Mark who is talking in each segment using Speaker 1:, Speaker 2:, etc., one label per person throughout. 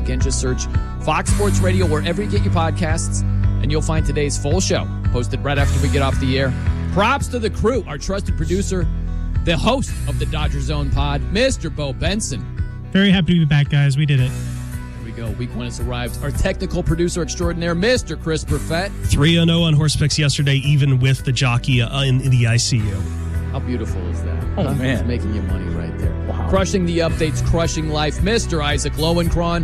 Speaker 1: weekend. Just search Fox Sports Radio wherever you get your podcasts, and you'll find today's full show posted right after we get off the air. Props to the crew, our trusted producer, the host of the Dodger Zone pod, Mr. Bo Benson.
Speaker 2: Very happy to be back, guys. We did it.
Speaker 1: Here we go. Week 1 has arrived. Our technical producer extraordinaire, Mr. Chris Perfett.
Speaker 3: 3-0 on horse picks yesterday, even with the jockey in the ICU.
Speaker 1: How beautiful is that?
Speaker 4: Oh, man.
Speaker 1: It's making you money right there.
Speaker 4: Wow.
Speaker 1: Crushing the updates, crushing life, Mr. Isaac Lowenkron.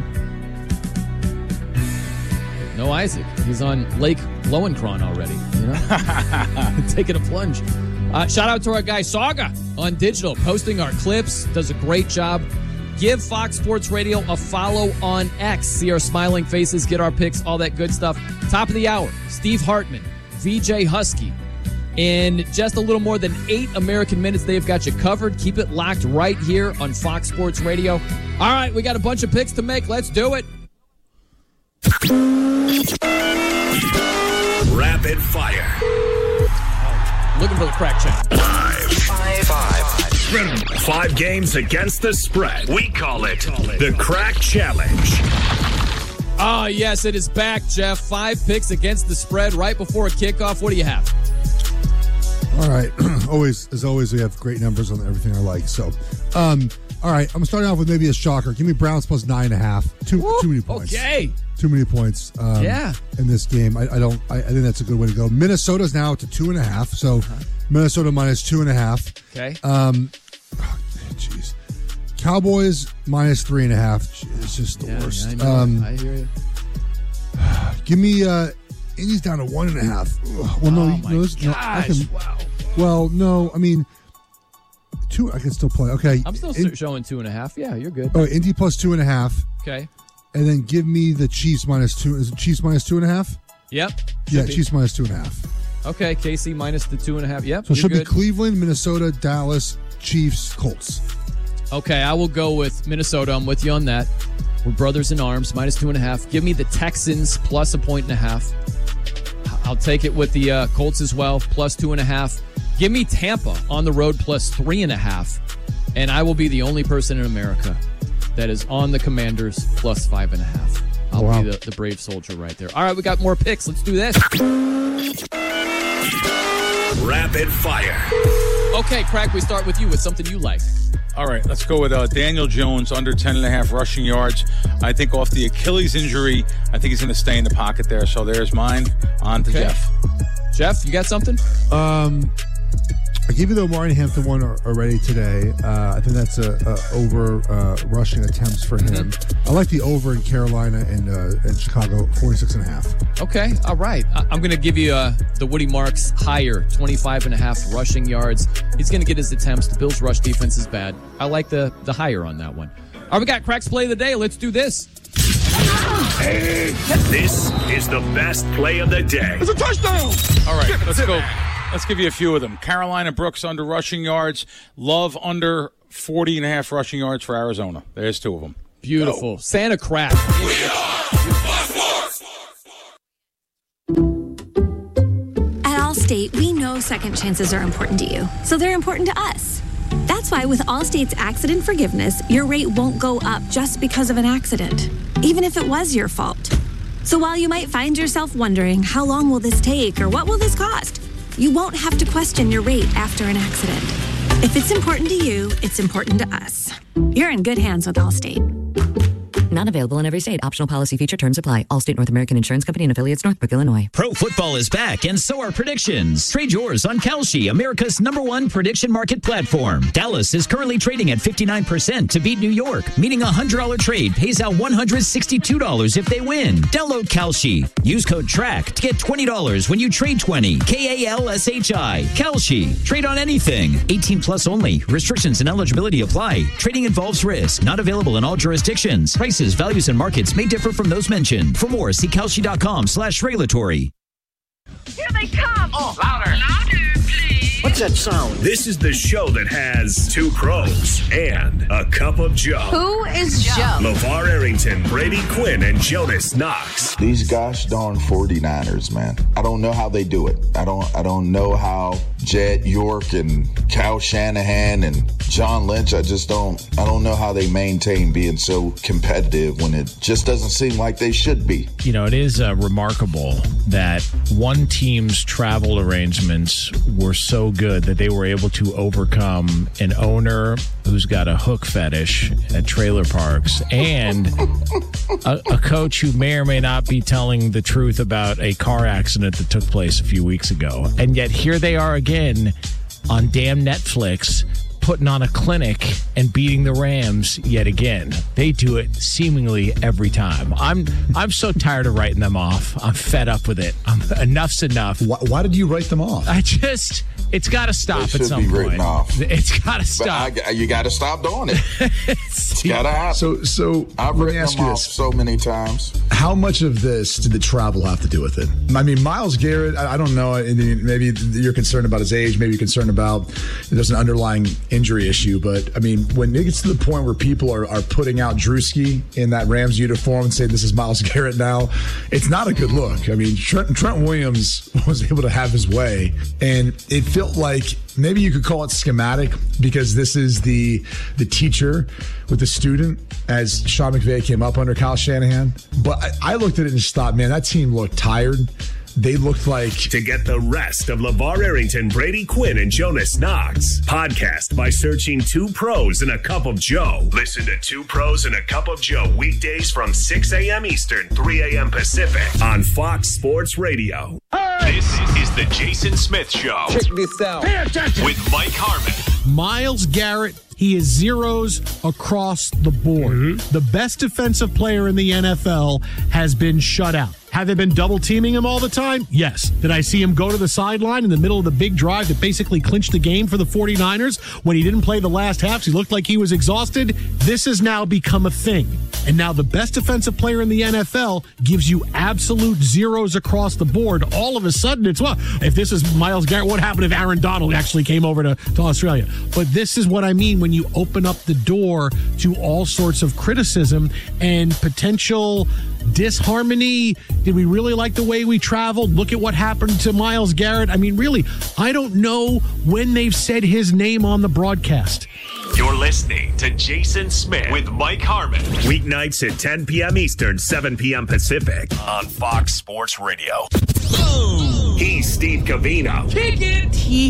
Speaker 1: No Isaac. He's on Lake Lowenkron already. You know? Taking a plunge. Shout out to our guy Saga on digital, posting our clips. Does a great job. Give Fox Sports Radio a follow on X. See our smiling faces, get our picks, all that good stuff. Top of the hour, Steve Hartman, VJ Husky. In just a little more than 8 American minutes, they've got you covered. Keep it locked right here on Fox Sports Radio. All right, we got a bunch of picks to make. Let's do it.
Speaker 5: Rapid fire.
Speaker 1: Looking for the crack check.
Speaker 5: Five games against the spread. We call it the Crack Challenge.
Speaker 1: Oh, yes, it is back, Jeff. 5 picks against the spread right before a kickoff. What do you have?
Speaker 6: All right. As always, we have great numbers on everything I like. So, all right, I'm starting off with maybe a shocker. Give me Browns plus 9.5. Too many points.
Speaker 1: Okay.
Speaker 6: Too many points. In this game, I think that's a good way to go. Minnesota's now to 2.5. So, Minnesota minus 2.5.
Speaker 1: Okay.
Speaker 6: Jeez. Cowboys minus 3.5. It's just the worst.
Speaker 1: I hear you.
Speaker 6: Give me Indy's down to 1.5. Well,
Speaker 1: Wow.
Speaker 6: Well, no, I mean, 2. I can still play. Okay,
Speaker 1: I'm still showing 2.5. Yeah, you're good.
Speaker 6: Oh, Indy plus 2.5.
Speaker 1: Okay.
Speaker 6: And then give me the Chiefs minus 2. Is it Chiefs minus 2.5?
Speaker 1: Yep.
Speaker 6: Chiefs minus 2.5.
Speaker 1: Okay, KC minus the 2.5. Yep.
Speaker 6: So it should be Cleveland, Minnesota, Dallas, Chiefs, Colts.
Speaker 1: Okay, I will go with Minnesota. I'm with you on that. We're brothers in arms. Minus 2.5. Give me the Texans plus 1.5. I'll take it with the Colts as well, plus 2.5. Give me Tampa on the road plus 3.5. And I will be the only person in America that is on the Commanders plus 5.5. I'll be the brave soldier right there. All right, we got more picks. Let's do this.
Speaker 5: Rapid fire.
Speaker 1: Okay, Crack, we start with you with something you like.
Speaker 4: All right, let's go with Daniel Jones, under 10.5 rushing yards. I think off the Achilles injury, I think he's going to stay in the pocket there. So there's mine. On to Jeff.
Speaker 1: Jeff, you got something?
Speaker 6: I gave you the Omari Hampton one already today. I think that's over rushing attempts for him. I like the over in Carolina and Chicago, 46.5.
Speaker 1: Okay, all right. I'm going to give you the Woody Marks higher, 25.5 rushing yards. He's going to get his attempts. The Bills' rush defense is bad. I like the higher on that one. All right, we got Crack's play of the day. Let's do this.
Speaker 5: This is the best play of the day.
Speaker 4: It's a touchdown! All right, let's go. Let's give you a few of them. Carolina Brooks under rushing yards. Love under 40.5 rushing yards for Arizona. There's 2 of them.
Speaker 1: Beautiful. Go. Santa Crap.
Speaker 7: At Allstate, we know second chances are important to you, so they're important to us. That's why with Allstate's accident forgiveness, your rate won't go up just because of an accident, even if it was your fault. So while you might find yourself wondering, how long will this take or what will this cost? You won't have to question your rate after an accident. If it's important to you, it's important to us. You're in good hands with Allstate.
Speaker 8: Not available in every state. Optional policy feature terms apply. Allstate North American Insurance Company and affiliates, Northbrook, Illinois.
Speaker 9: Pro football is back, and so are predictions. Trade yours on Kalshi, America's #1 prediction market platform. Dallas is currently trading at 59% to beat New York, meaning a $100 trade pays out $162 if they win. Download Kalshi. Use code TRACK to get $20 when you trade 20. KALSHI. Kalshi. Trade on anything. 18 plus only. Restrictions and eligibility apply. Trading involves risk. Not available in all jurisdictions. Prices, values, and markets may differ from those mentioned. For more, see Kalshi.com/regulatory.
Speaker 10: Here they come! Oh, louder! Louder, please!
Speaker 5: What's that sound? This is the show that has two pros and a cup of Joe.
Speaker 10: Who is Joe?
Speaker 5: LeVar Arrington, Brady Quinn, and Jonas Knox.
Speaker 11: These gosh darn 49ers, man. I don't know how they do it. I don't know how Jed York and Kyle Shanahan and John Lynch, I don't know how they maintain being so competitive when it just doesn't seem like they should be.
Speaker 12: You know, it is remarkable that one team's travel arrangements were so good that they were able to overcome an owner who's got a hook fetish at trailer parks and a coach who may or may not be telling the truth about a car accident that took place a few weeks ago. And yet here they are again on damn Netflix putting on a clinic and beating the Rams yet again. They do it seemingly every time. I'm so tired of writing them off. I'm fed up with it. Enough's enough.
Speaker 13: Why did you write them off?
Speaker 12: It's got to stop at some point.
Speaker 11: Written off.
Speaker 12: It's got to stop.
Speaker 11: You got to stop doing it. It's got to happen.
Speaker 13: So
Speaker 11: I've
Speaker 13: let me
Speaker 11: written
Speaker 13: ask
Speaker 11: them
Speaker 13: you
Speaker 11: off
Speaker 13: this.
Speaker 11: so many times.
Speaker 13: How much of this did the travel have to do with it? I mean, Myles Garrett, I don't know. Maybe you're concerned about his age. Maybe you're concerned about there's an underlying injury issue. But, I mean, when it gets to the point where people are putting out Drewski in that Rams uniform and saying this is Myles Garrett now, it's not a good look. I mean, Trent Williams was able to have his way. And it felt like maybe you could call it schematic because this is the teacher with the student as Sean McVay came up under Kyle Shanahan. But I looked at it and just thought, man, that team looked tired. They looked like...
Speaker 5: To get the rest of LeVar Arrington, Brady Quinn, and Jonas Knox, podcast by searching Two Pros and a Cup of Joe. Listen to Two Pros and a Cup of Joe weekdays from 6 a.m. Eastern, 3 a.m. Pacific on Fox Sports Radio. This is the Jason Smith Show.
Speaker 14: Check this out.
Speaker 5: With Mike Harmon.
Speaker 15: Myles Garrett, he is zeros across the board.
Speaker 3: Mm-hmm.
Speaker 15: The best defensive player in the NFL has been shut out. Have they been double teaming him all the time? Yes. Did I see him go to the sideline in the middle of the big drive that basically clinched the game for the 49ers when he didn't play the last half? He looked like he was exhausted. This has now become a thing. And now the best defensive player in the NFL gives you absolute zeros across the board. All of a sudden, it's, well, if this is Myles Garrett, what happened if Aaron Donald actually came over to Australia? But this is what I mean when you open up the door to all sorts of criticism and potential disharmony. Did we really like the way we traveled? Look at what happened to Myles Garrett. I mean, really, I don't know when they've said his name on the broadcast.
Speaker 5: You're listening to Jason Smith with Mike Harmon. Weeknights at 10 p.m. Eastern, 7 p.m. Pacific on Fox Sports Radio. He's Steve Covino.
Speaker 14: Kick it.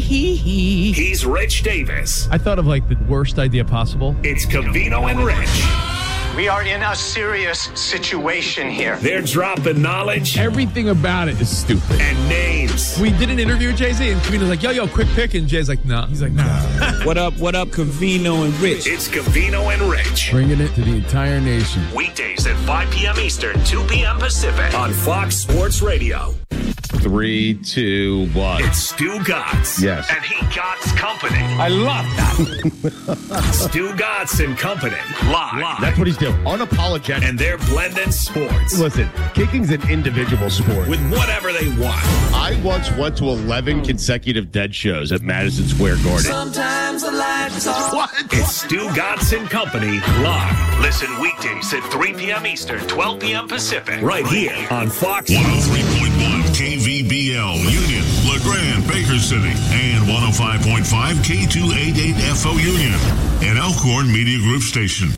Speaker 5: He's Rich Davis.
Speaker 16: I thought of like the worst idea possible.
Speaker 5: It's Covino and Rich.
Speaker 17: We are in a serious situation here.
Speaker 5: They're dropping knowledge.
Speaker 16: Everything about it is stupid.
Speaker 5: And names.
Speaker 16: We did an interview with Jay-Z, and Covino's like, yo, quick pick. And Jay's like, nah. He's like, nah.
Speaker 14: What up, Covino and Rich?
Speaker 5: It's Covino and Rich.
Speaker 16: Bringing it to the entire nation.
Speaker 5: Weekdays at 5 p.m. Eastern, 2 p.m. Pacific on Fox Sports Radio.
Speaker 18: 3, 2, 1.
Speaker 5: It's Stu Gatz.
Speaker 18: Yes.
Speaker 5: And he Gatz Company.
Speaker 14: I love that.
Speaker 5: Stu Gatz and Company. Live.
Speaker 18: That's what he's doing. Unapologetic.
Speaker 5: And they're blending sports.
Speaker 18: Listen, kicking's an individual sport.
Speaker 5: With whatever they want.
Speaker 18: I once went to 11 consecutive Dead shows at Madison Square Garden.
Speaker 14: Sometimes the lights are...
Speaker 5: What? It's Stu Gatz and Company live. Listen weekdays at 3 p.m. Eastern, 12 p.m. Pacific. Right here on Fox.
Speaker 19: 103.1 KVBL, Union, LeGrand, Baker City, and 105.5 K288FO Union, an Elkhorn Media Group station.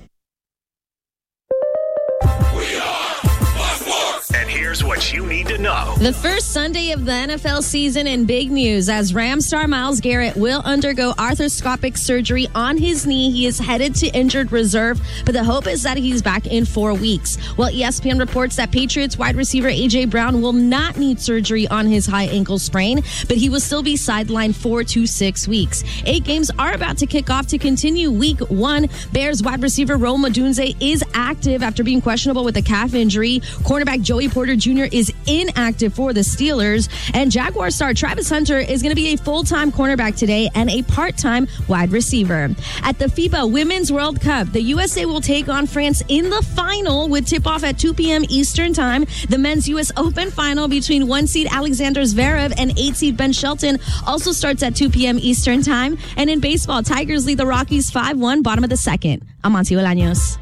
Speaker 5: And here's what you need to know.
Speaker 20: The first Sunday of the NFL season in big news as Rams star Myles Garrett will undergo arthroscopic surgery on his knee. He is headed to injured reserve, but the hope is that he's back in 4 weeks. Well, ESPN reports that Patriots wide receiver A.J. Brown will not need surgery on his high ankle sprain, but he will still be sidelined 4 to 6 weeks. 8 games are about to kick off to continue week 1. Bears wide receiver Rome Odunze is active after being questionable with a calf injury. Cornerback Joey Porter Porter Jr. is inactive for the Steelers. And Jaguar star Travis Hunter is going to be a full-time cornerback today and a part-time wide receiver. At the FIBA Women's World Cup, the USA will take on France in the final with tip-off at 2 p.m. Eastern Time. The men's U.S. Open final between 1-seed Alexander Zverev and 8-seed Ben Shelton also starts at 2 p.m. Eastern Time. And in baseball, Tigers lead the Rockies 5-1, bottom of the second. I'm Monty Bolaños.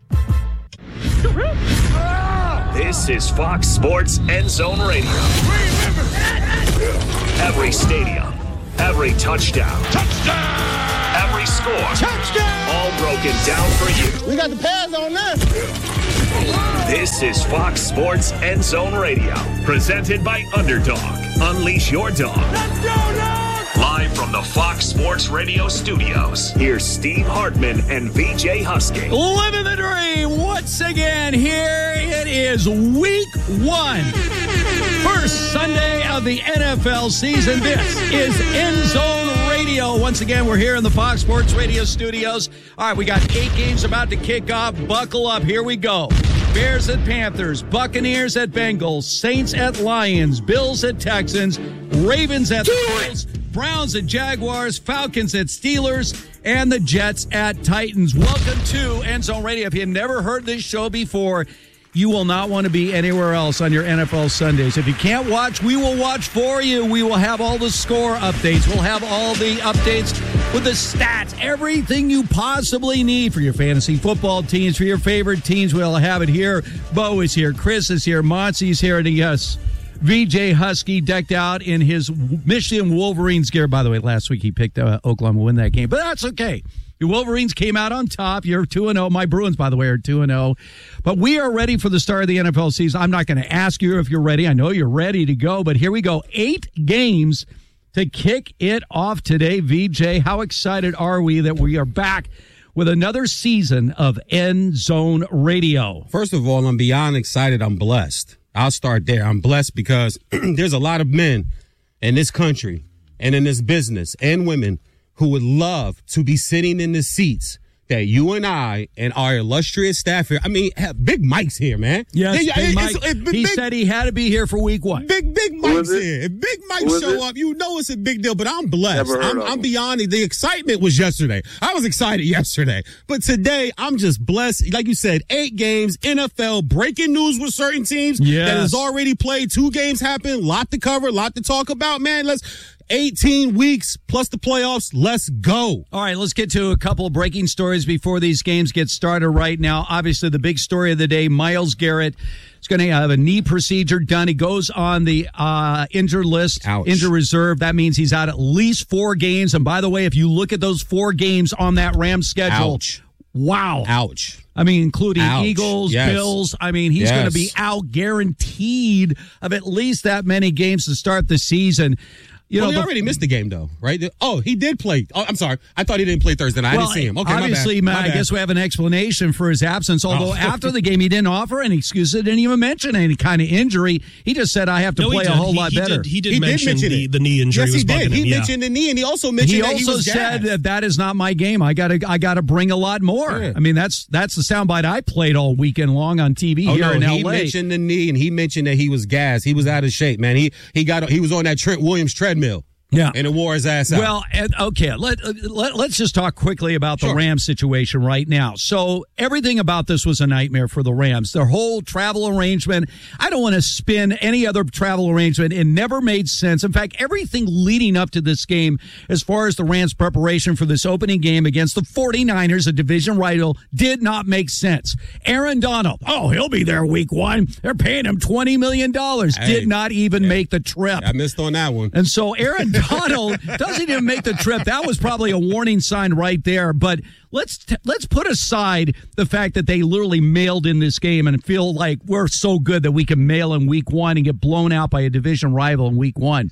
Speaker 5: This is Fox Sports End Zone Radio. Every stadium, every touchdown, every score, all broken down for you.
Speaker 14: We got the pads on this.
Speaker 5: This is Fox Sports End Zone Radio, presented by Underdog. Unleash your dog.
Speaker 14: Let's go, dog!
Speaker 5: Live from the Fox Sports Radio studios, here's Steve Hartman and VJ Husky.
Speaker 10: Living the dream once again. Here it is, week 1. First Sunday of the NFL season. This is End Zone Radio. Once again, we're here in the Fox Sports Radio studios. All right, we got 8 games about to kick off. Buckle up. Here we go. Bears at Panthers, Buccaneers at Bengals, Saints at Lions, Bills at Texans, Ravens at the Colts, Browns at Jaguars, Falcons at Steelers, and the Jets at Titans. Welcome to End Zone Radio. If you've never heard this show before, you will not want to be anywhere else on your NFL Sundays. If you can't watch, we will watch for you. We will have all the score updates. We'll have all the updates with the stats, everything you possibly need for your fantasy football teams, for your favorite teams. We'll have it here. Bo is here. Chris is here. Monty's here. And yes, VJ Husky decked out in his Michigan Wolverines gear. By the way, last week he picked Oklahoma to win that game, but that's okay. Your Wolverines came out on top. You're 2-0. My Bruins, by the way, are 2-0. But we are ready for the start of the NFL season. I'm not going to ask you if you're ready. I know you're ready to go, but here we go. 8 games to kick it off today. VJ, how excited are we that we are back with another season of End Zone Radio?
Speaker 21: First of all, I'm beyond excited. I'm blessed. I'll start there. I'm blessed because there's a lot of men in this country and in this business and women who would love to be sitting in the seats that you and I and our illustrious staff here. I mean, Big Mike's here, man.
Speaker 10: Yes, Big Mike. He said he had to be here for week 1.
Speaker 21: Big Mike's here. If Big Mike show up, you know it's a big deal. But I'm blessed. I'm beyond it. The excitement was yesterday. I was excited yesterday. But today, I'm just blessed. Like you said, 8 games, NFL, breaking news with certain teams that has already played. 2 games happened. Lot to cover, lot to talk about, man. 18 weeks plus the playoffs. Let's go.
Speaker 10: All right, let's get to a couple of breaking stories before these games get started right now. Obviously, the big story of the day, Myles Garrett is going to have a knee procedure done. He goes on the injured list, injured reserve. That means he's out at least 4 games. And by the way, if you look at those 4 games on that Rams schedule, wow.
Speaker 21: Ouch.
Speaker 10: I mean, including Eagles, Bills. I mean, he's going to be out guaranteed of at least that many games to start the season.
Speaker 21: He already missed the game, though, right? Oh, he did play. Oh, I'm sorry. I thought he didn't play Thursday night. I didn't see him. Okay,
Speaker 10: obviously,
Speaker 21: my bad.
Speaker 10: I guess we have an explanation for his absence, although after the game, he didn't offer any excuses, didn't even mention any kind of injury. He just said, I have to play a whole lot better.
Speaker 3: He did mention the knee injury.
Speaker 21: Yes,
Speaker 3: was
Speaker 21: he did.
Speaker 3: Him,
Speaker 21: he mentioned the knee, and he also mentioned that he was
Speaker 10: said that is not my game. I got to bring a lot more. Yeah. I mean, that's the soundbite I played all weekend long on TV here in L.A.
Speaker 21: He mentioned the knee, and he mentioned that he was gassed. He was out of shape, man. He was on that Trent Williams treadmill.
Speaker 10: Yeah,
Speaker 21: and it wore his ass out.
Speaker 10: Well, okay, let's just talk quickly about the Rams situation right now. So everything about this was a nightmare for the Rams. Their whole travel arrangement, I don't want to spin any other travel arrangement. It never made sense. In fact, everything leading up to this game, as far as the Rams' preparation for this opening game against the 49ers, a division rival, did not make sense. Aaron Donald, he'll be there week 1. They're paying him $20 million. Did not even make the trip.
Speaker 21: I missed on that one.
Speaker 10: And so Aaron Donald doesn't even make the trip. That was probably a warning sign right there. But let's put aside the fact that they literally mailed in this game and feel like we're so good that we can mail in week 1 and get blown out by a division rival in week 1.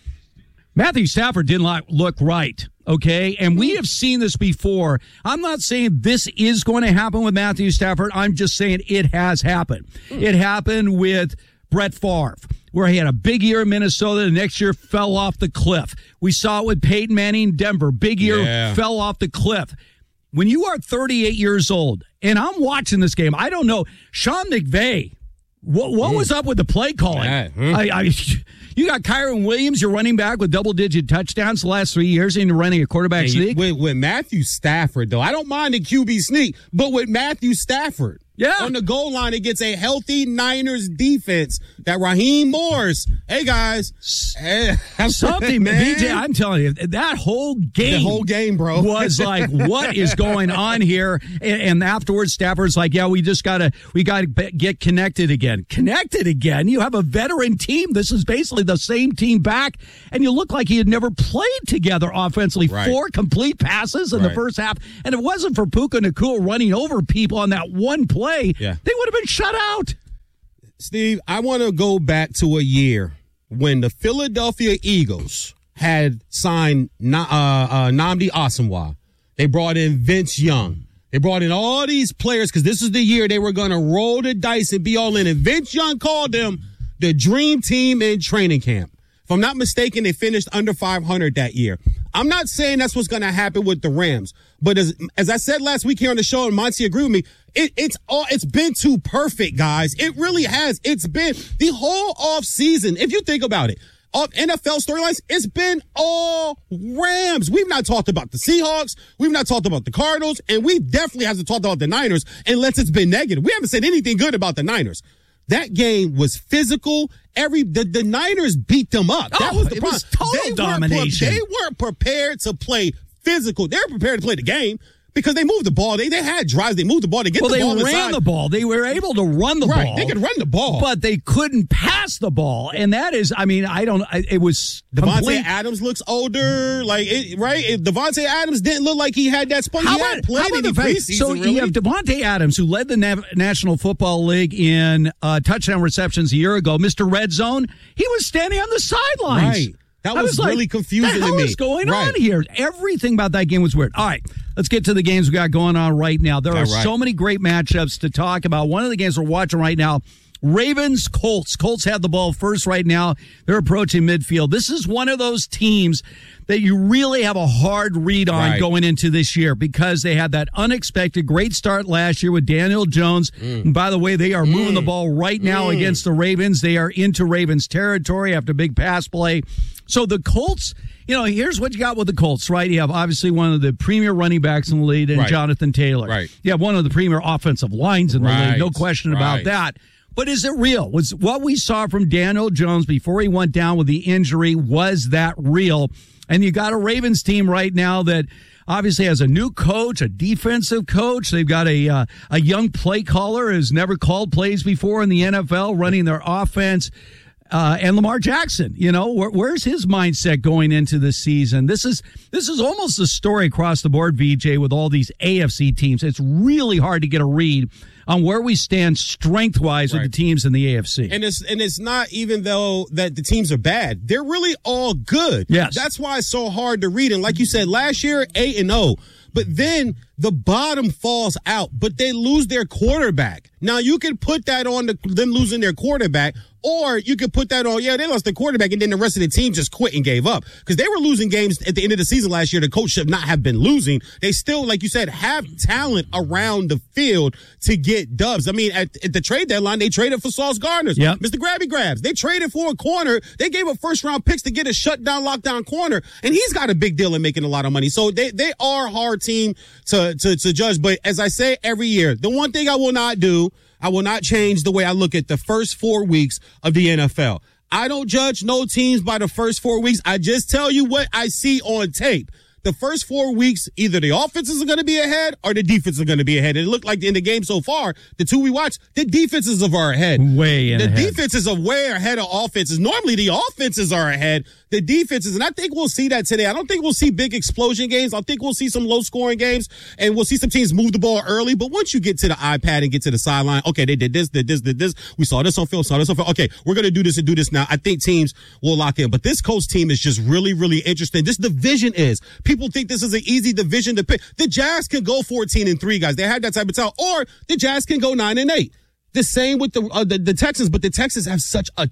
Speaker 10: Matthew Stafford did not look right, okay? And we have seen this before. I'm not saying this is going to happen with Matthew Stafford. I'm just saying it has happened. It happened with Brett Favre, where he had a big year in Minnesota. The next year fell off the cliff. We saw it with Peyton Manning in Denver. Big year, fell off the cliff. When you are 38 years old, and I'm watching this game, I don't know, Sean McVay What was up with the play calling? You got Kyron Williams, your running back with double-digit touchdowns the last 3 years, and you're running a quarterback sneak.
Speaker 21: With Matthew Stafford, though, I don't mind the QB sneak, but with Matthew Stafford, on the goal line, it gets a healthy Niners defense that Raheem Morris. Hey, guys.
Speaker 10: Something, man. BJ, I'm telling you, that whole game,
Speaker 21: bro,
Speaker 10: was like, what is going on here? And afterwards, Stafford's like, yeah, we gotta get connected again. Connected again? You have a veteran team. This is basically the same team back, and you look like you had never played together offensively.
Speaker 21: Right.
Speaker 10: 4 complete passes in the first half, and it wasn't for Puka Nacua running over people on that one play. They would have been shut out.
Speaker 21: Steve, I want to go back to a year when the Philadelphia Eagles had signed Nnamdi Asomugha. They brought in Vince Young. They brought in all these players because this is the year they were going to roll the dice and be all in. And Vince Young called them the dream team in training camp. If I'm not mistaken, they finished under 500 that year. I'm not saying that's what's going to happen with the Rams, but as I said last week here on the show, and Monty agreed with me, it's been too perfect, guys. It really has. It's been the whole off season. If you think about it, of NFL storylines, it's been all Rams. We've not talked about the Seahawks. We've not talked about the Cardinals, and we definitely haven't talked about the Niners unless it's been negative. We haven't said anything good about the Niners. That game was physical. The Niners beat them up. That was the problem.
Speaker 10: Was total domination.
Speaker 21: They weren't prepared to play physical. They were prepared to play the game because they moved the ball. They had drives. They moved the ball. They ran
Speaker 10: the ball. They were able to run the ball.
Speaker 21: They could run the ball.
Speaker 10: But they couldn't pass the ball. And that is, it was
Speaker 21: Devontae Adams looks older. If Devontae Adams didn't look like he had that spunk, he had plenty in the preseason.
Speaker 10: So you have Devontae Adams, who led the National Football League in touchdown receptions a year ago. Mr. Red Zone, he was standing on the sidelines.
Speaker 21: Right. That was really confusing to me.
Speaker 10: What is going on here? Everything about that game was weird. All right, let's get to the games we got going on right now. There are so many great matchups to talk about. One of the games we're watching right now, Ravens-Colts. Colts have the ball first right now. They're approaching midfield. This is one of those teams that you really have a hard read on going into this year because they had that unexpected great start last year with Daniel Jones. And by the way, they are moving the ball right now against the Ravens. They are into Ravens territory after a big pass play. So the Colts, here's what you got with the Colts, right? You have obviously one of the premier running backs in the league in Jonathan Taylor.
Speaker 21: Right.
Speaker 10: You have one of the premier offensive lines in the league. No question about that. But is it real? Was what we saw from Daniel Jones before he went down with the injury, was that real? And you got a Ravens team right now that obviously has a new coach, a defensive coach. They've got a young play caller who's never called plays before in the NFL, running their offense. And Lamar Jackson, where's his mindset going into the season? This is almost a story across the board, VJ, with all these AFC teams. It's really hard to get a read on where we stand strength-wise with the teams in the AFC.
Speaker 21: And it's not even though that the teams are bad. They're really all good.
Speaker 10: Yes.
Speaker 21: That's why it's so hard to read. And like you said, last year, 8-0. But then the bottom falls out, but they lose their quarterback. Now, you can put that on them losing their quarterback, or you could put that on, they lost their quarterback, and then the rest of the team just quit and gave up. Because they were losing games at the end of the season last year. The coach should not have been losing. They still, like you said, have talent around the field to get dubs. I mean, at the trade deadline, they traded for Sauce Gardner. Mr. Grabby Grabs. They traded for a corner. They gave up first-round picks to get a shutdown, lockdown corner, and he's got a big deal in making a lot of money. So they are a hard team to judge. But as I say every year, the one thing I will not do, I will not change the way I look at the first 4 weeks of the NFL. I don't judge no teams by the first 4 weeks. I just tell you what I see on tape. The first 4 weeks, either the offenses are going to be ahead or the defenses are going to be ahead. And it looked like in the game so far, the two we watched, the defenses are ahead. The defenses are way ahead of offenses. Normally the offenses are ahead. The defenses, and I think we'll see that today. I don't think we'll see big explosion games. I think we'll see some low-scoring games, and we'll see some teams move the ball early. But once you get to the iPad and get to the sideline, okay, they did this. We saw this on film, Okay, we're going to do this and do this now. I think teams will lock in. But this Colts team is just really, really interesting. This division is. People think this is an easy division to pick. The Jazz can go 14-3, guys. They had that type of talent. Or the Jazz can go 9-8. The same with the Texans, but the Texans have such a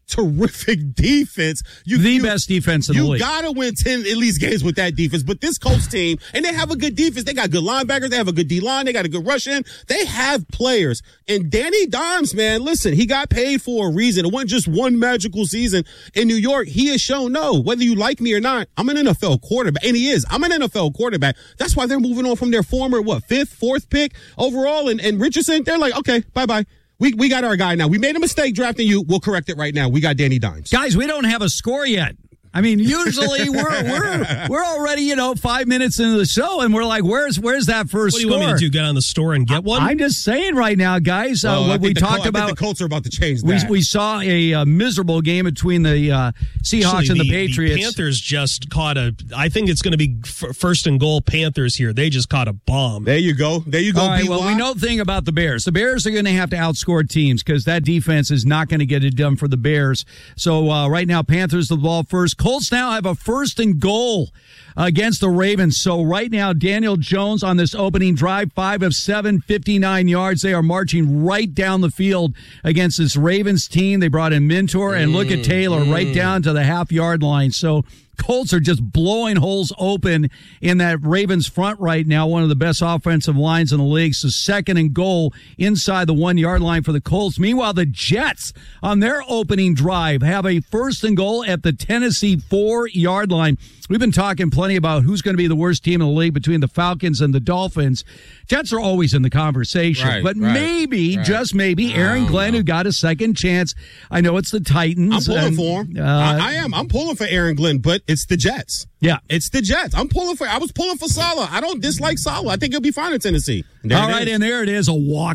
Speaker 21: terrific defense.
Speaker 10: The best defense in the league.
Speaker 21: You got to win 10 at least games with that defense. But this Colts team, and they have a good defense. They got good linebackers. They have a good D-line. They got a good rush in. They have players. And Danny Dimes, man, listen, he got paid for a reason. It wasn't just one magical season in New York. He has shown, no, whether you like me or not, I'm an NFL quarterback. And he is. I'm an NFL quarterback. That's why they're moving on from their former, 5th, 4th pick overall. And Richardson, they're like, okay, bye-bye. We got our guy now. We made a mistake drafting you. We'll correct it right now. We got Danny Dimes.
Speaker 10: Guys, we don't have a score yet. I mean, usually we're already 5 minutes into the show, and we're like, where's that first
Speaker 3: What do you
Speaker 10: score?
Speaker 3: want me to do? Get on the store and get one?
Speaker 10: I'm just saying right now, guys. What we talked about,
Speaker 21: I think the Colts are about to change that.
Speaker 10: We saw a miserable game between the Seahawks and the Patriots.
Speaker 3: The Panthers just caught I think it's going to be first and goal Panthers here. They just caught a bomb.
Speaker 21: There you go.
Speaker 10: All right, well, we know the thing about the Bears. The Bears are going to have to outscore teams because that defense is not going to get it done for the Bears. So right now, Panthers the ball first. Colts now have a first and goal against the Ravens. So right now, Daniel Jones on this opening drive, 5 of 7, 59 yards. They are marching right down the field against this Ravens team. They brought in Mentor, and look at Taylor right down to the half-yard line. So Colts are just blowing holes open in that Ravens front right now, one of the best offensive lines in the league. So second and goal inside the 1 yard line for the Colts. Meanwhile, the Jets on their opening drive have a first and goal at the Tennessee 4 yard line. We've been talking plenty about who's going to be the worst team in the league between the Falcons and the Dolphins. Jets are always in the conversation, but maybe, just maybe, Aaron Glenn, who got a second chance. I know it's the Titans.
Speaker 21: I'm pulling for him. I am. I'm pulling for Aaron Glenn, but it's the Jets.
Speaker 10: Yeah.
Speaker 21: It's the Jets. I was pulling for Saleh. I don't dislike Saleh. I think he'll be fine in Tennessee.
Speaker 10: All right, and there it is, a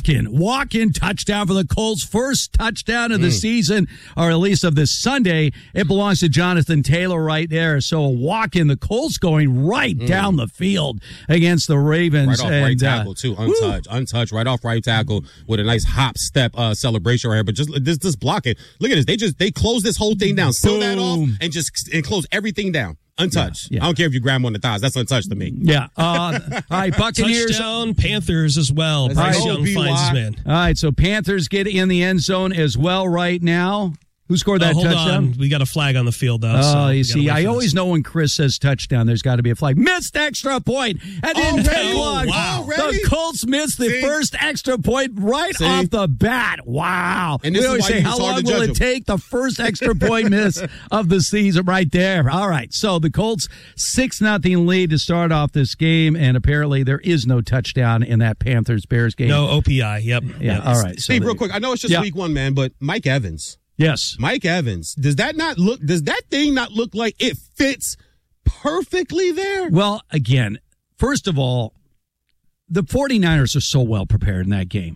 Speaker 10: walk-in touchdown for the Colts. First touchdown of the season, or at least of this Sunday. It belongs to Jonathan Taylor right there. So a walk-in, the Colts going right down the field against the Ravens.
Speaker 21: Right off right tackle, too, untouched, right off right tackle with a nice hop step celebration right here. But just block it. Look at this. They close this whole thing down, seal that off, and close everything down. Untouched. Yeah. I don't care if you grab him on the thighs. That's untouched to me.
Speaker 10: Yeah. All right, Buccaneers.
Speaker 3: Touchdown, Panthers as well. Bryce Young finds his man.
Speaker 10: All right, so Panthers get in the end zone as well right now. Who scored that touchdown?
Speaker 3: On. We got a flag on the field, though.
Speaker 10: Oh, you see, I always know when Chris says touchdown, there's got to be a flag. Missed extra point. That didn't take long.
Speaker 21: Wow.
Speaker 10: The Colts missed the first extra point right off the bat. Wow.
Speaker 21: And
Speaker 10: we always say, how long will it take? The first extra point miss of the season right there. All right, so the Colts 6-0 lead to start off this game, and apparently there is no touchdown in that Panthers-Bears game.
Speaker 3: No OPI, yep.
Speaker 10: Yeah, all right.
Speaker 21: Steve, real quick, I know it's just week one, man, but Mike Evans.
Speaker 10: Yes.
Speaker 21: Mike Evans. Does that thing not look like it fits perfectly there?
Speaker 10: Well, again, first of all, the 49ers are so well prepared in that game.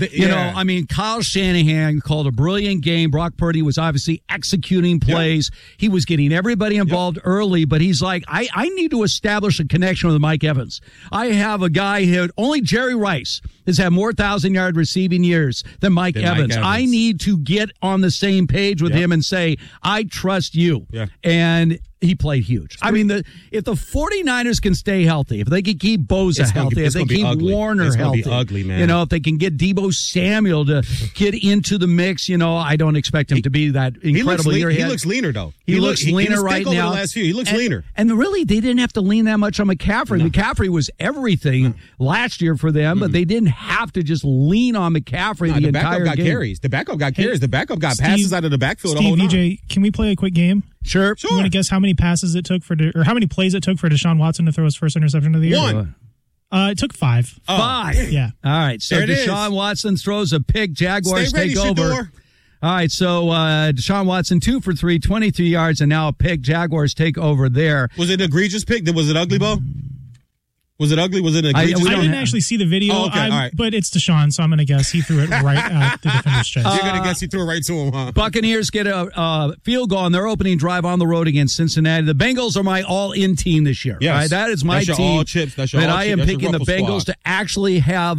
Speaker 10: Kyle Shanahan called a brilliant game. Brock Purdy was obviously executing plays. Yep. He was getting everybody involved early, but he's like, I need to establish a connection with Mike Evans. I have a guy who only Jerry Rice has had more 1,000-yard receiving years than Mike Evans. I need to get on the same page with him and say, I trust you. Yeah. And he played huge. I mean, if the 49ers can stay healthy, if they can keep Bosa healthy, if they keep Warner healthy,
Speaker 21: ugly, man.
Speaker 10: If they can get Deebo Samuel to get into the mix, I don't expect him to be that incredible year.
Speaker 21: He looks leaner, though.
Speaker 10: He looks leaner right now.
Speaker 21: Over the last few. He looks leaner.
Speaker 10: And really, they didn't have to lean that much on McCaffrey. No. McCaffrey was everything last year for them, but they didn't have to just lean on McCaffrey the entire game.
Speaker 21: The backup got carries. The backup got passes out of the backfield.
Speaker 2: Steve, VJ, can we play a quick game?
Speaker 10: Sure.
Speaker 2: You want to guess how many passes it took or how many plays it took for Deshaun Watson to throw his first interception of the year?
Speaker 21: 1.
Speaker 2: It took 5.
Speaker 10: 5?
Speaker 2: Yeah.
Speaker 10: All right. So Deshaun Watson throws a pick. Jaguars take over.
Speaker 21: Shador.
Speaker 10: All right. So Deshaun Watson 2 for 3, 23 yards, and now a pick. Jaguars take over there.
Speaker 21: Was it an egregious pick? Was it ugly, Bo? Was it ugly? Was it an egregious?
Speaker 2: I didn't actually see the video,
Speaker 21: all right.
Speaker 2: But it's Deshaun, so I'm going to guess he threw it right at the defender's chest.
Speaker 21: You're going to guess he threw it right to him, huh?
Speaker 10: Buccaneers get a field goal on their opening drive on the road against Cincinnati. The Bengals are my all-in team this year.
Speaker 21: Yes.
Speaker 10: Right? That is my team.
Speaker 21: All chips. That's your all
Speaker 10: I am picking the Bengals to actually have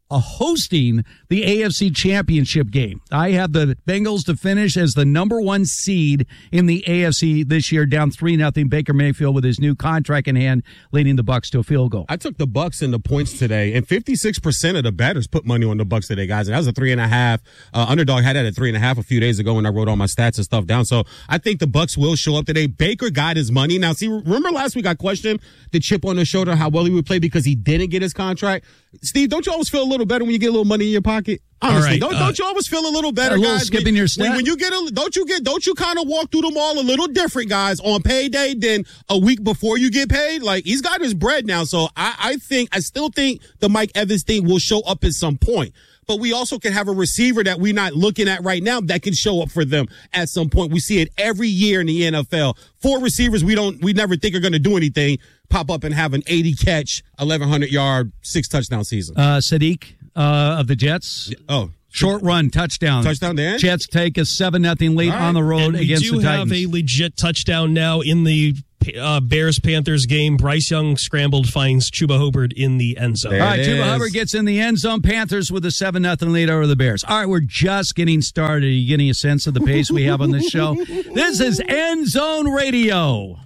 Speaker 10: hosting the AFC Championship game. I have the Bengals to finish as the number 1 seed in the AFC this year, down 3-0. Baker Mayfield with his new contract in hand, leading the Bucs to a field goal.
Speaker 21: I took the Bucs in the points today, and 56% of the bettors put money on the Bucs today, guys. And that was a 3.5. Underdog had that at 3.5 a few days ago when I wrote all my stats and stuff down. So I think the Bucs will show up today. Baker got his money. Now, see, remember last week I questioned the chip on his shoulder, how well he would play because he didn't get his contract. Steve, don't you always feel a little better when you get a little money in your pocket? Honestly,
Speaker 10: right,
Speaker 21: don't you always feel a little better,
Speaker 10: a little
Speaker 21: guys?
Speaker 10: Skipping your step?
Speaker 21: When you get don't you kind of walk through the mall a little different, guys, on payday than a week before you get paid? Like, he's got his bread now, so I still think the Mike Evans thing will show up at some point. But we also can have a receiver that we're not looking at right now that can show up for them at some point. We see it every year in the NFL. 4 receivers we never think are going to do anything pop up and have an 80 catch, 1,100 yard, 6 touchdown season.
Speaker 10: Sadiq of the Jets.
Speaker 21: Oh.
Speaker 10: Short run, touchdown.
Speaker 21: Touchdown there?
Speaker 10: Jets take a 7-0 lead on the road against the Titans.
Speaker 3: We do have a legit touchdown now in the Bears-Panthers game. Bryce Young scrambled, finds Chuba Hubbard in the end zone.
Speaker 10: All right, Chuba Hubbard gets in the end zone. Panthers with a 7-0 lead over the Bears. All right, we're just getting started. Are you getting a sense of the pace we have on this show? This is End Zone Radio.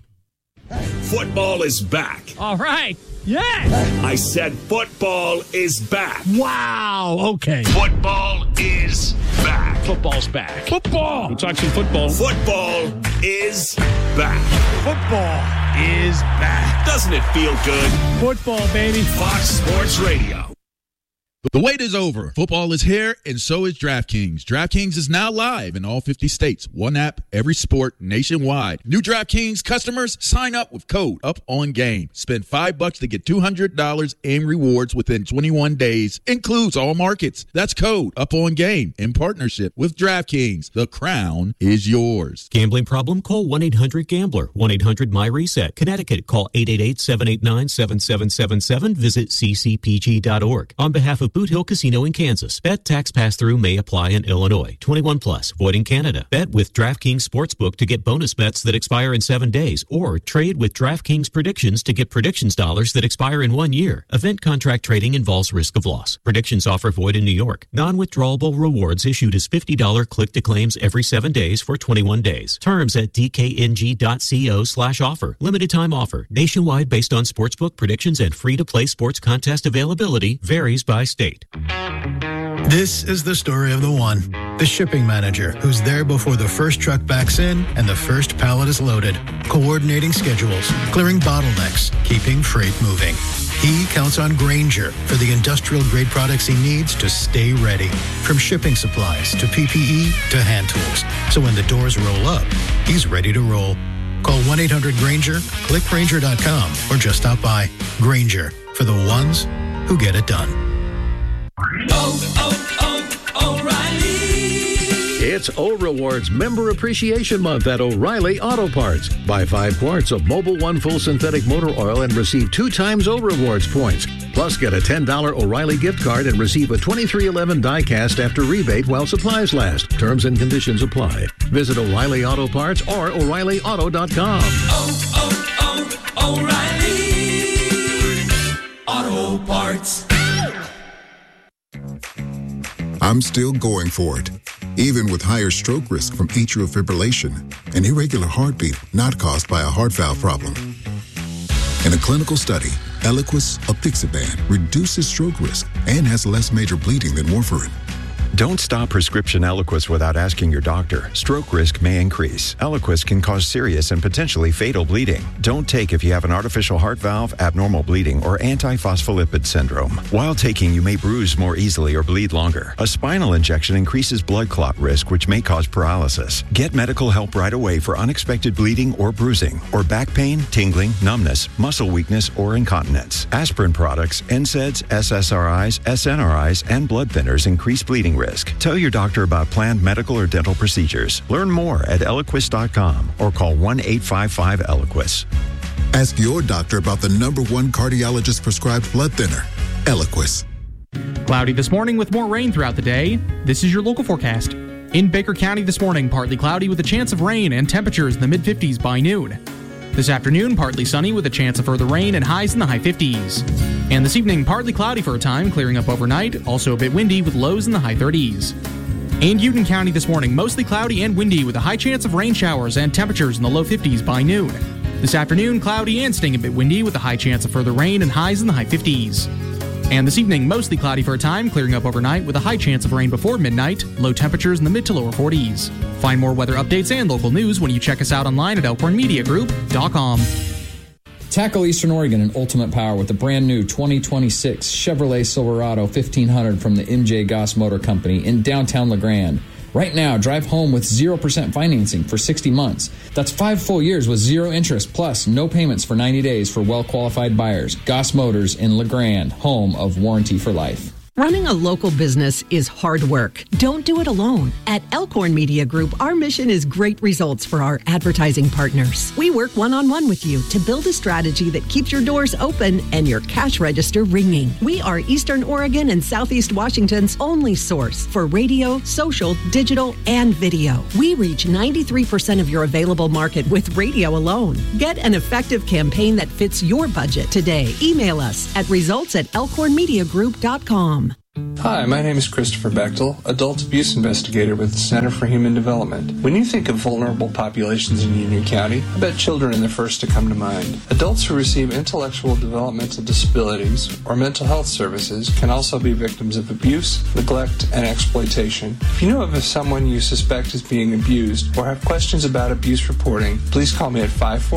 Speaker 5: Football is back.
Speaker 10: All right. Yeah.
Speaker 5: I said football is back.
Speaker 10: Wow. Okay.
Speaker 5: Football is back.
Speaker 18: Football's back.
Speaker 10: Football.
Speaker 18: We'll talk some football.
Speaker 5: Football is back.
Speaker 10: Football is back.
Speaker 5: Doesn't it feel good?
Speaker 10: Football, baby.
Speaker 5: Fox Sports Radio.
Speaker 6: The wait is over. Football is here, and so is DraftKings. DraftKings is now live in all 50 states. One app, every sport, nationwide. New DraftKings customers, sign up with code UPONGAME. Spend $5 to get $200 in rewards within 21 days. Includes all markets. That's code UPONGAME in partnership with DraftKings. The crown is yours.
Speaker 22: Gambling problem? Call 1-800-GAMBLER. 1-800-MY-RESET. Connecticut, call 888-789-7777. Visit ccpg.org. On behalf of Boot Hill Casino in Kansas. Bet tax pass-through may apply in Illinois. 21 plus. Void in Canada. Bet with DraftKings Sportsbook to get bonus bets that expire in 7 days, or trade with DraftKings Predictions to get predictions dollars that expire in 1 year. Event contract trading involves risk of loss. Predictions offer void in New York. Non-withdrawable rewards issued as $50 click-to-claims every 7 days for 21 days. Terms at dkng.co/offer. Limited time offer. Nationwide based on sportsbook predictions and free-to-play sports contest availability. Varies by state.
Speaker 23: This is the story of the one, the shipping manager, who's there before the first truck backs in and the first pallet is loaded, coordinating schedules, clearing bottlenecks, keeping freight moving. He counts on Grainger for the industrial-grade products he needs to stay ready, from shipping supplies to PPE to hand tools. So when the doors roll up, he's ready to roll. Call 1-800-GRAINGER, click Grainger.com, or just stop by. Grainger, for the ones who get it done.
Speaker 24: O'Reilly. It's O-Rewards Member Appreciation Month at O'Reilly Auto Parts. Buy 5 quarts of Mobil 1 Full Synthetic Motor Oil and receive 2 times O-Rewards points. Plus, get a $10 O'Reilly gift card and receive a 2311 die-cast after rebate while supplies last. Terms and conditions apply. Visit O'Reilly Auto Parts or O'ReillyAuto.com.
Speaker 14: O'Reilly Auto Parts.
Speaker 25: I'm still going for it, even with higher stroke risk from atrial fibrillation, an irregular heartbeat not caused by a heart valve problem. In a clinical study, Eliquis apixaban reduces stroke risk and has less major bleeding than warfarin.
Speaker 26: Don't stop prescription Eliquis without asking your doctor. Stroke risk may increase. Eliquis can cause serious and potentially fatal bleeding. Don't take if you have an artificial heart valve, abnormal bleeding, or antiphospholipid syndrome. While taking, you may bruise more easily or bleed longer. A spinal injection increases blood clot risk, which may cause paralysis. Get medical help right away for unexpected bleeding or bruising, or back pain, tingling, numbness, muscle weakness, or incontinence. Aspirin products, NSAIDs, SSRIs, SNRIs, and blood thinners increase bleeding risk. Tell your doctor about planned medical or dental procedures. Learn more at Eliquis.com or call 1-855-ELIQUIS.
Speaker 25: Ask your doctor about the #1 cardiologist prescribed blood thinner, Eliquis.
Speaker 27: Cloudy this morning with more rain throughout the day. This is your local forecast. In Baker County this morning, partly cloudy with a chance of rain and temperatures in the mid-50s by noon. This afternoon, partly sunny with a chance of further rain and highs in the high 50s. And this evening, partly cloudy for a time, clearing up overnight, also a bit windy with lows in the high 30s. In Union County this morning, mostly cloudy and windy with a high chance of rain showers and temperatures in the low 50s by noon. This afternoon, cloudy and staying a bit windy with a high chance of further rain and highs in the high 50s. And this evening, mostly cloudy for a time, clearing up overnight with a high chance of rain before midnight, low temperatures in the mid to lower 40s. Find more weather updates and local news when you check us out online at elkhornmediagroup.com.
Speaker 1: Tackle Eastern Oregon and Ultimate Power with the brand new 2026 Chevrolet Silverado 1500 from the MJ Goss Motor Company in downtown LeGrand. Right now, drive home with 0% financing for 60 months. That's 5 full years with zero interest, plus no payments for 90 days for well-qualified buyers. Goss Motors in LeGrand, home of Warranty for Life.
Speaker 4: Running a local business is hard work. Don't do it alone. At Elkhorn Media Group, our mission is great results for our advertising partners. We work one-on-one with you to build a strategy that keeps your doors open and your cash register ringing. We are Eastern Oregon and Southeast Washington's only source for radio, social, digital, and video. We reach 93% of your available market with radio alone. Get an effective campaign that fits your budget today. Email us at results@elkhornmediagroup.com.
Speaker 7: Hi, my name is Christopher Bechtel, Adult Abuse Investigator with the Center for Human Development. When you think of vulnerable populations in Union County, I bet children are the first to come to mind. Adults who receive intellectual developmental disabilities or mental health services can also be victims of abuse, neglect, and exploitation. If you know of someone you suspect is being abused or have questions about abuse reporting, please call me at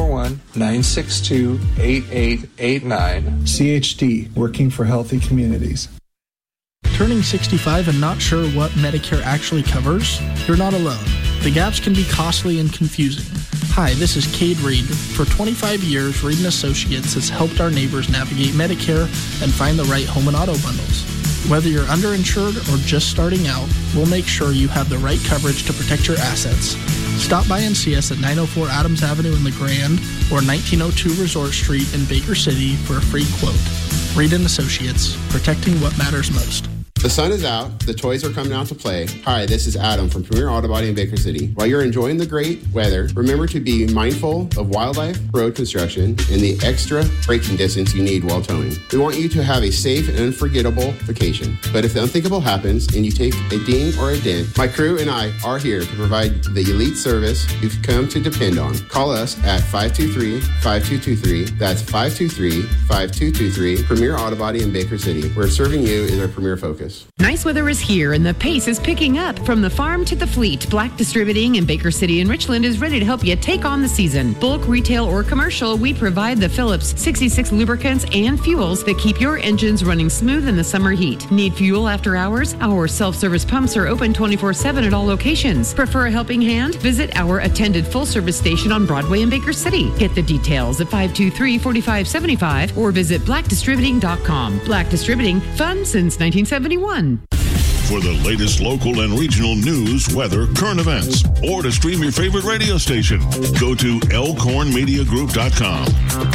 Speaker 7: 541-962-8889.
Speaker 8: CHD, Working for Healthy Communities.
Speaker 9: Turning 65 and not sure what Medicare actually covers? You're not alone. The gaps can be costly and confusing. Hi, this is Cade Reed. For 25 years, Reed & Associates has helped our neighbors navigate Medicare and find the right home and auto bundles. Whether you're underinsured or just starting out, we'll make sure you have the right coverage to protect your assets. Stop by and see us at 904 Adams Avenue in LeGrand or 1902 Resort Street in Baker City for a free quote. Reed & Associates, protecting what matters most.
Speaker 11: The sun is out, the toys are coming out to play. Hi, this is Adam from Premier Auto Body in Baker City. While you're enjoying the great weather, remember to be mindful of wildlife, road construction, and the extra braking distance you need while towing. We want you to have a safe and unforgettable vacation. But if the unthinkable happens and you take a ding or a dent, my crew and I are here to provide the elite service you've come to depend on. Call us at 523-5223. That's 523-5223. Premier Auto Body in Baker City, where serving you is our premier focus.
Speaker 12: Nice weather is here and the pace is picking up. From the farm to the fleet, Black Distributing in Baker City and Richland is ready to help you take on the season. Bulk, retail, or commercial, we provide the Phillips 66 lubricants and fuels that keep your engines running smooth in the summer heat. Need fuel after hours? Our self-service pumps are open 24/7 at all locations. Prefer a helping hand? Visit our attended full-service station on Broadway in Baker City. Get the details at 523-4575 or visit blackdistributing.com. Black Distributing, fun since 1971.
Speaker 19: For the latest local and regional news, weather, current events, or to stream your favorite radio station, go to elkhornmediagroup.com.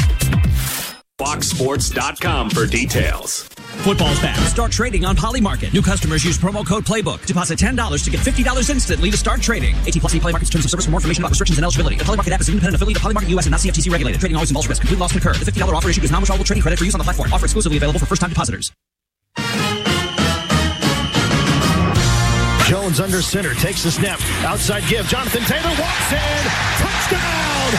Speaker 5: FoxSports.com for details.
Speaker 28: Football's back. Start trading on Polymarket. New customers use promo code PLAYBOOK. Deposit $10 to get $50 instantly to start trading. 18+ Polymarket's terms of service for more information about restrictions and eligibility. The Polymarket app is an independent affiliate of Polymarket US and not CFTC regulated. Trading always involves risk. Complete loss can occur. The $50 offer issued is non-withdrawable trading credit for use on the platform. Offer exclusively available for first-time depositors.
Speaker 29: Jones under center, takes the snap, outside give, Jonathan Taylor walks in, touchdown,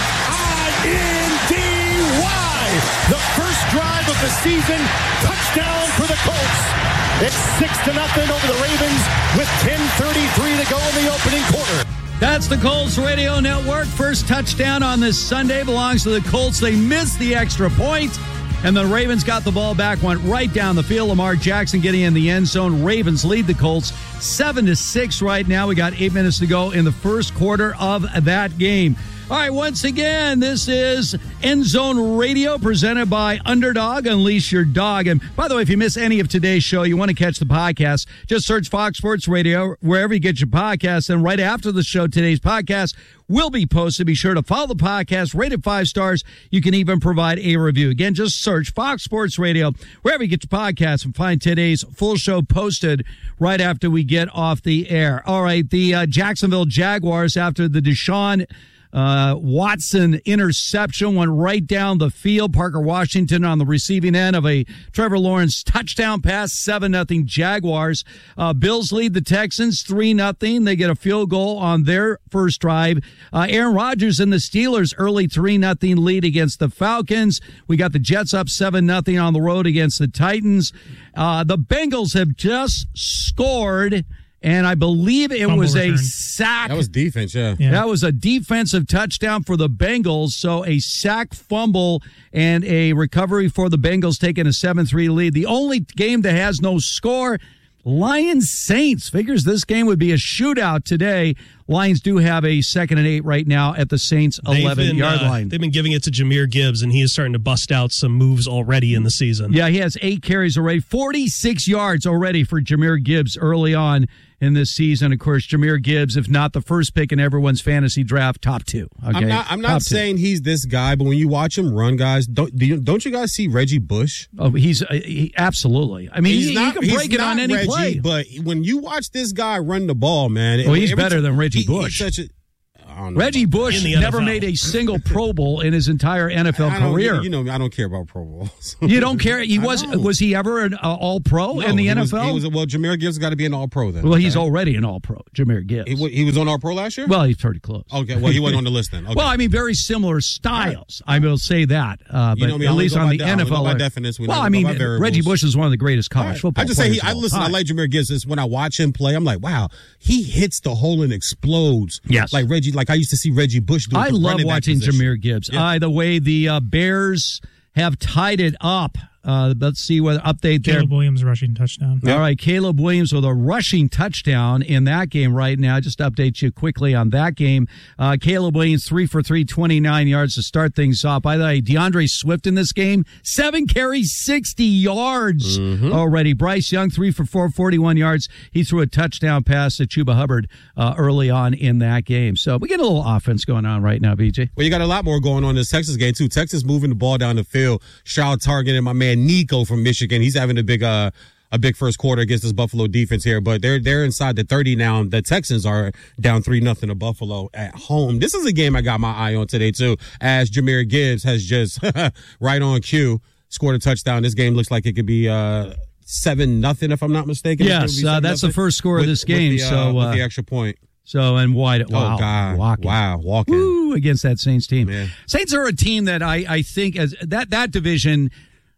Speaker 29: I-N-D-Y, the first drive of the season, touchdown for the Colts. It's 6-0 over the Ravens with 10:33 to go in the opening quarter.
Speaker 10: That's the Colts Radio Network. First touchdown on this Sunday belongs to the Colts. They missed the extra point. And the Ravens got the ball back, went right down the field. Lamar Jackson getting in the end zone. Ravens lead the Colts 7-6 right now. We got 8 minutes to go in the first quarter of that game. All right, once again, this is End Zone Radio presented by Underdog. Unleash your dog. And by the way, if you miss any of today's show, you want to catch the podcast, just search Fox Sports Radio wherever you get your podcasts. And right after the show, today's podcast will be posted. Be sure to follow the podcast, rate it 5 stars. You can even provide a review. Again, just search Fox Sports Radio wherever you get your podcasts and find today's full show posted right after we get off the air. All right, the Jacksonville Jaguars, after the Deshaun Watson interception went right down the field. Parker Washington on the receiving end of a Trevor Lawrence touchdown pass, 7-0 Jaguars. Bills lead the Texans 3-0. They get a field goal on their first drive. Aaron Rodgers and the Steelers early 3-0 lead against the Falcons. We got the Jets up 7-0 on the road against the Titans. The Bengals have just scored, and I believe it was a sack.
Speaker 2: That was defense, yeah.
Speaker 10: That was a defensive touchdown for the Bengals. So a sack, fumble, and a recovery for the Bengals, taking a 7-3 lead. The only game that has no score, Lions-Saints. Figures this game would be a shootout today. Lions do have a 2nd and 8 right now at the Saints' 11-yard line.
Speaker 3: They've been giving it to Jahmyr Gibbs, and he is starting to bust out some moves already in the season.
Speaker 10: Yeah, he has 8 carries already, 46 yards already for Jahmyr Gibbs early on in this season. Of course, Jahmyr Gibbs, if not the first pick in everyone's fantasy draft, top 2. Okay?
Speaker 2: I'm not saying he's this guy, but when you watch him run, guys, don't you guys see Reggie Bush?
Speaker 10: Oh, he's absolutely. I mean, he can break it on any
Speaker 2: Reggie,
Speaker 10: play.
Speaker 2: But when you watch this guy run the ball, man,
Speaker 10: well, he's better than Reggie Bush.
Speaker 2: He's such a
Speaker 10: Reggie Bush never made a single Pro Bowl in his entire NFL career.
Speaker 2: I don't care about Pro Bowls.
Speaker 10: You don't care? Was he ever an All-Pro in the NFL?
Speaker 2: Well, Jahmyr Gibbs got to be an All-Pro then.
Speaker 10: Well, he's already an All-Pro, Jahmyr Gibbs.
Speaker 2: He was on All-Pro last year?
Speaker 10: Well, he's pretty close.
Speaker 2: Okay, well, he wasn't on the list then. Okay.
Speaker 10: Well, I mean, very similar styles. I will say that. But at least on the NFL.
Speaker 2: Definition,
Speaker 10: well, I mean, Reggie Bush is one of the greatest college football players.
Speaker 2: I like Jahmyr Gibbs. When I watch him play, I'm like, wow, he hits the hole and explodes.
Speaker 10: Yes.
Speaker 2: Like Reggie, like I used to see Reggie Bush do.
Speaker 10: I love watching Jahmyr Gibbs.
Speaker 2: Yeah.
Speaker 10: The way the Bears have tied it up. Let's see what update there.
Speaker 13: Caleb Williams rushing touchdown.
Speaker 10: All right, Caleb Williams with a rushing touchdown in that game right now. Just to update you quickly on that game. Caleb Williams 3 for 3, 29 yards to start things off. By the way, DeAndre Swift in this game, 7 carries, 60 yards already. Bryce Young 3 for 4, 41 yards. He threw a touchdown pass to Chuba Hubbard early on in that game. So we get a little offense going on right now, BJ.
Speaker 2: Well, you got a lot more going on in this Texas game too. Texas moving the ball down the field. Shout targeting my man Nico from Michigan. He's having a big first quarter against this Buffalo defense here, but they're inside the 30 now. The Texans are down 3-0 to Buffalo at home. This is a game I got my eye on today too, as Jahmyr Gibbs has just right on cue scored a touchdown. This game looks like it could be 7-0 if I'm not mistaken.
Speaker 10: Yes, that's the first score of this game.
Speaker 2: With the extra point.
Speaker 10: So, and White, wow.
Speaker 2: Oh, God. Walking.
Speaker 10: Woo, against that Saints team.
Speaker 2: Yeah.
Speaker 10: Saints are a team that I think as that division,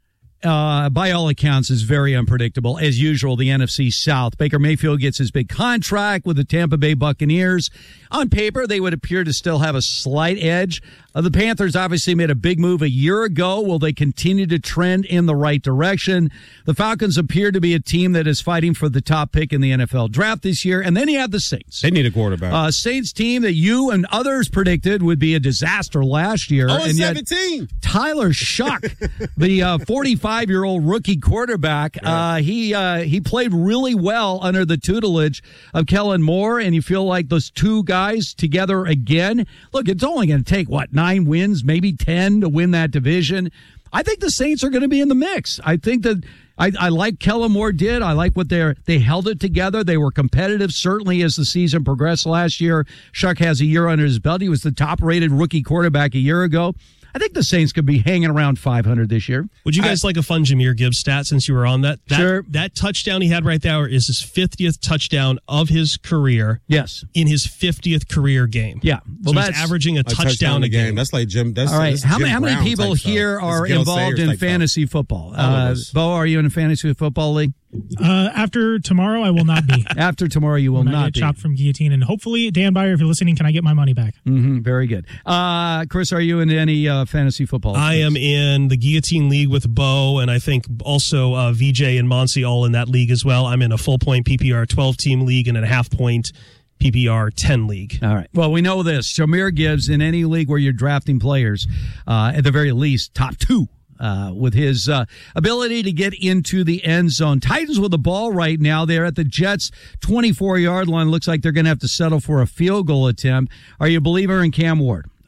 Speaker 10: by all accounts, is very unpredictable. As usual, the NFC South. Baker Mayfield gets his big contract with the Tampa Bay Buccaneers. On paper, they would appear to still have a slight edge. The Panthers obviously made a big move a year ago. Will they continue to trend in the right direction? The Falcons appear to be a team that is fighting for the top pick in the NFL draft this year. And then you have the Saints.
Speaker 2: They need a quarterback.
Speaker 10: Saints team that you and others predicted would be a disaster last year.
Speaker 2: 0-17.
Speaker 10: Tyler Shuck, the 45-year-old rookie quarterback, he played really well under the tutelage of Kellen Moore, and you feel like those two guys together again. Look, it's only going to take, 9 wins, maybe 10 to win that division. I think the Saints are going to be in the mix. I think that I like Kellen Moore did. I like what they held it together. They were competitive, certainly as the season progressed last year. Shuck has a year under his belt. He was the top-rated rookie quarterback a year ago. I think the Saints could be hanging around 500 this year.
Speaker 3: Would you guys like a fun Jahmyr Gibbs stat since you were on that?
Speaker 10: Sure.
Speaker 3: That touchdown he had right there is his 50th touchdown of his career.
Speaker 10: Yes.
Speaker 3: In his 50th career game.
Speaker 10: Yeah.
Speaker 3: Well, so he's averaging a touchdown a game.
Speaker 2: That's like Jim. That's,
Speaker 10: all right.
Speaker 2: that's
Speaker 10: How
Speaker 2: Jim
Speaker 10: many
Speaker 2: Brown
Speaker 10: people here are involved in fantasy football? Bo, are you in a fantasy football league?
Speaker 13: After tomorrow, I will not be.
Speaker 10: After tomorrow, you will not
Speaker 13: get chopped from guillotine. And hopefully, Dan Byer, if you're listening, can I get my money back?
Speaker 10: Very good. Chris, are you in any fantasy football?
Speaker 3: I am in the Guillotine League with Bo, and I think also VJ and Monsi all in that league as well. I'm in a full-point PPR 12-team league and a half-point PPR 10 league.
Speaker 10: All right. Well, we know this. Jahmyr Gibbs, in any league where you're drafting players, at the very least, top 2. With his ability to get into the end zone. Titans with the ball right now. They're at the Jets' 24-yard line. Looks like they're going to have to settle for a field goal attempt. Are you a believer in Cam Ward?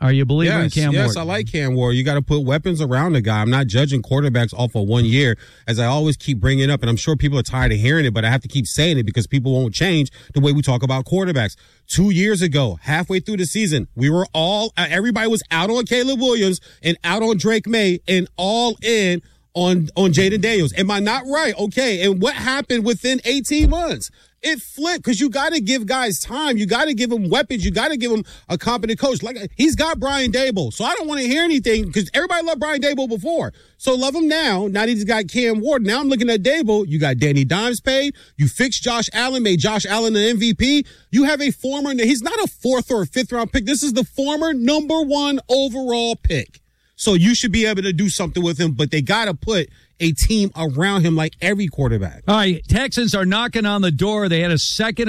Speaker 10: Are you believing in Cam Ward?
Speaker 2: Yes, I like Cam Ward. You got to put weapons around the guy. I'm not judging quarterbacks off of 1 year, as I always keep bringing up, and I'm sure people are tired of hearing it, but I have to keep saying it because people won't change the way we talk about quarterbacks. 2 years ago, halfway through the season, everybody was out on Caleb Williams and out on Drake May and all in on Jaden Daniels. Am I not right? Okay. And what happened within 18 months? It flipped because you got to give guys time. You got to give them weapons. You got to give them a competent coach. Like, he's got Brian Daboll. So I don't want to hear anything because everybody loved Brian Daboll before. So love him now. Now that he's got Cam Ward. Now I'm looking at Daboll. You got Danny Dimes paid. You fixed Josh Allen, made Josh Allen an MVP. You have a he's not a 4th or a 5th round pick. This is the former number 1 overall pick. So you should be able to do something with him, but they got to put a team around him like every quarterback.
Speaker 10: All right, Texans are knocking on the door. They had a 2nd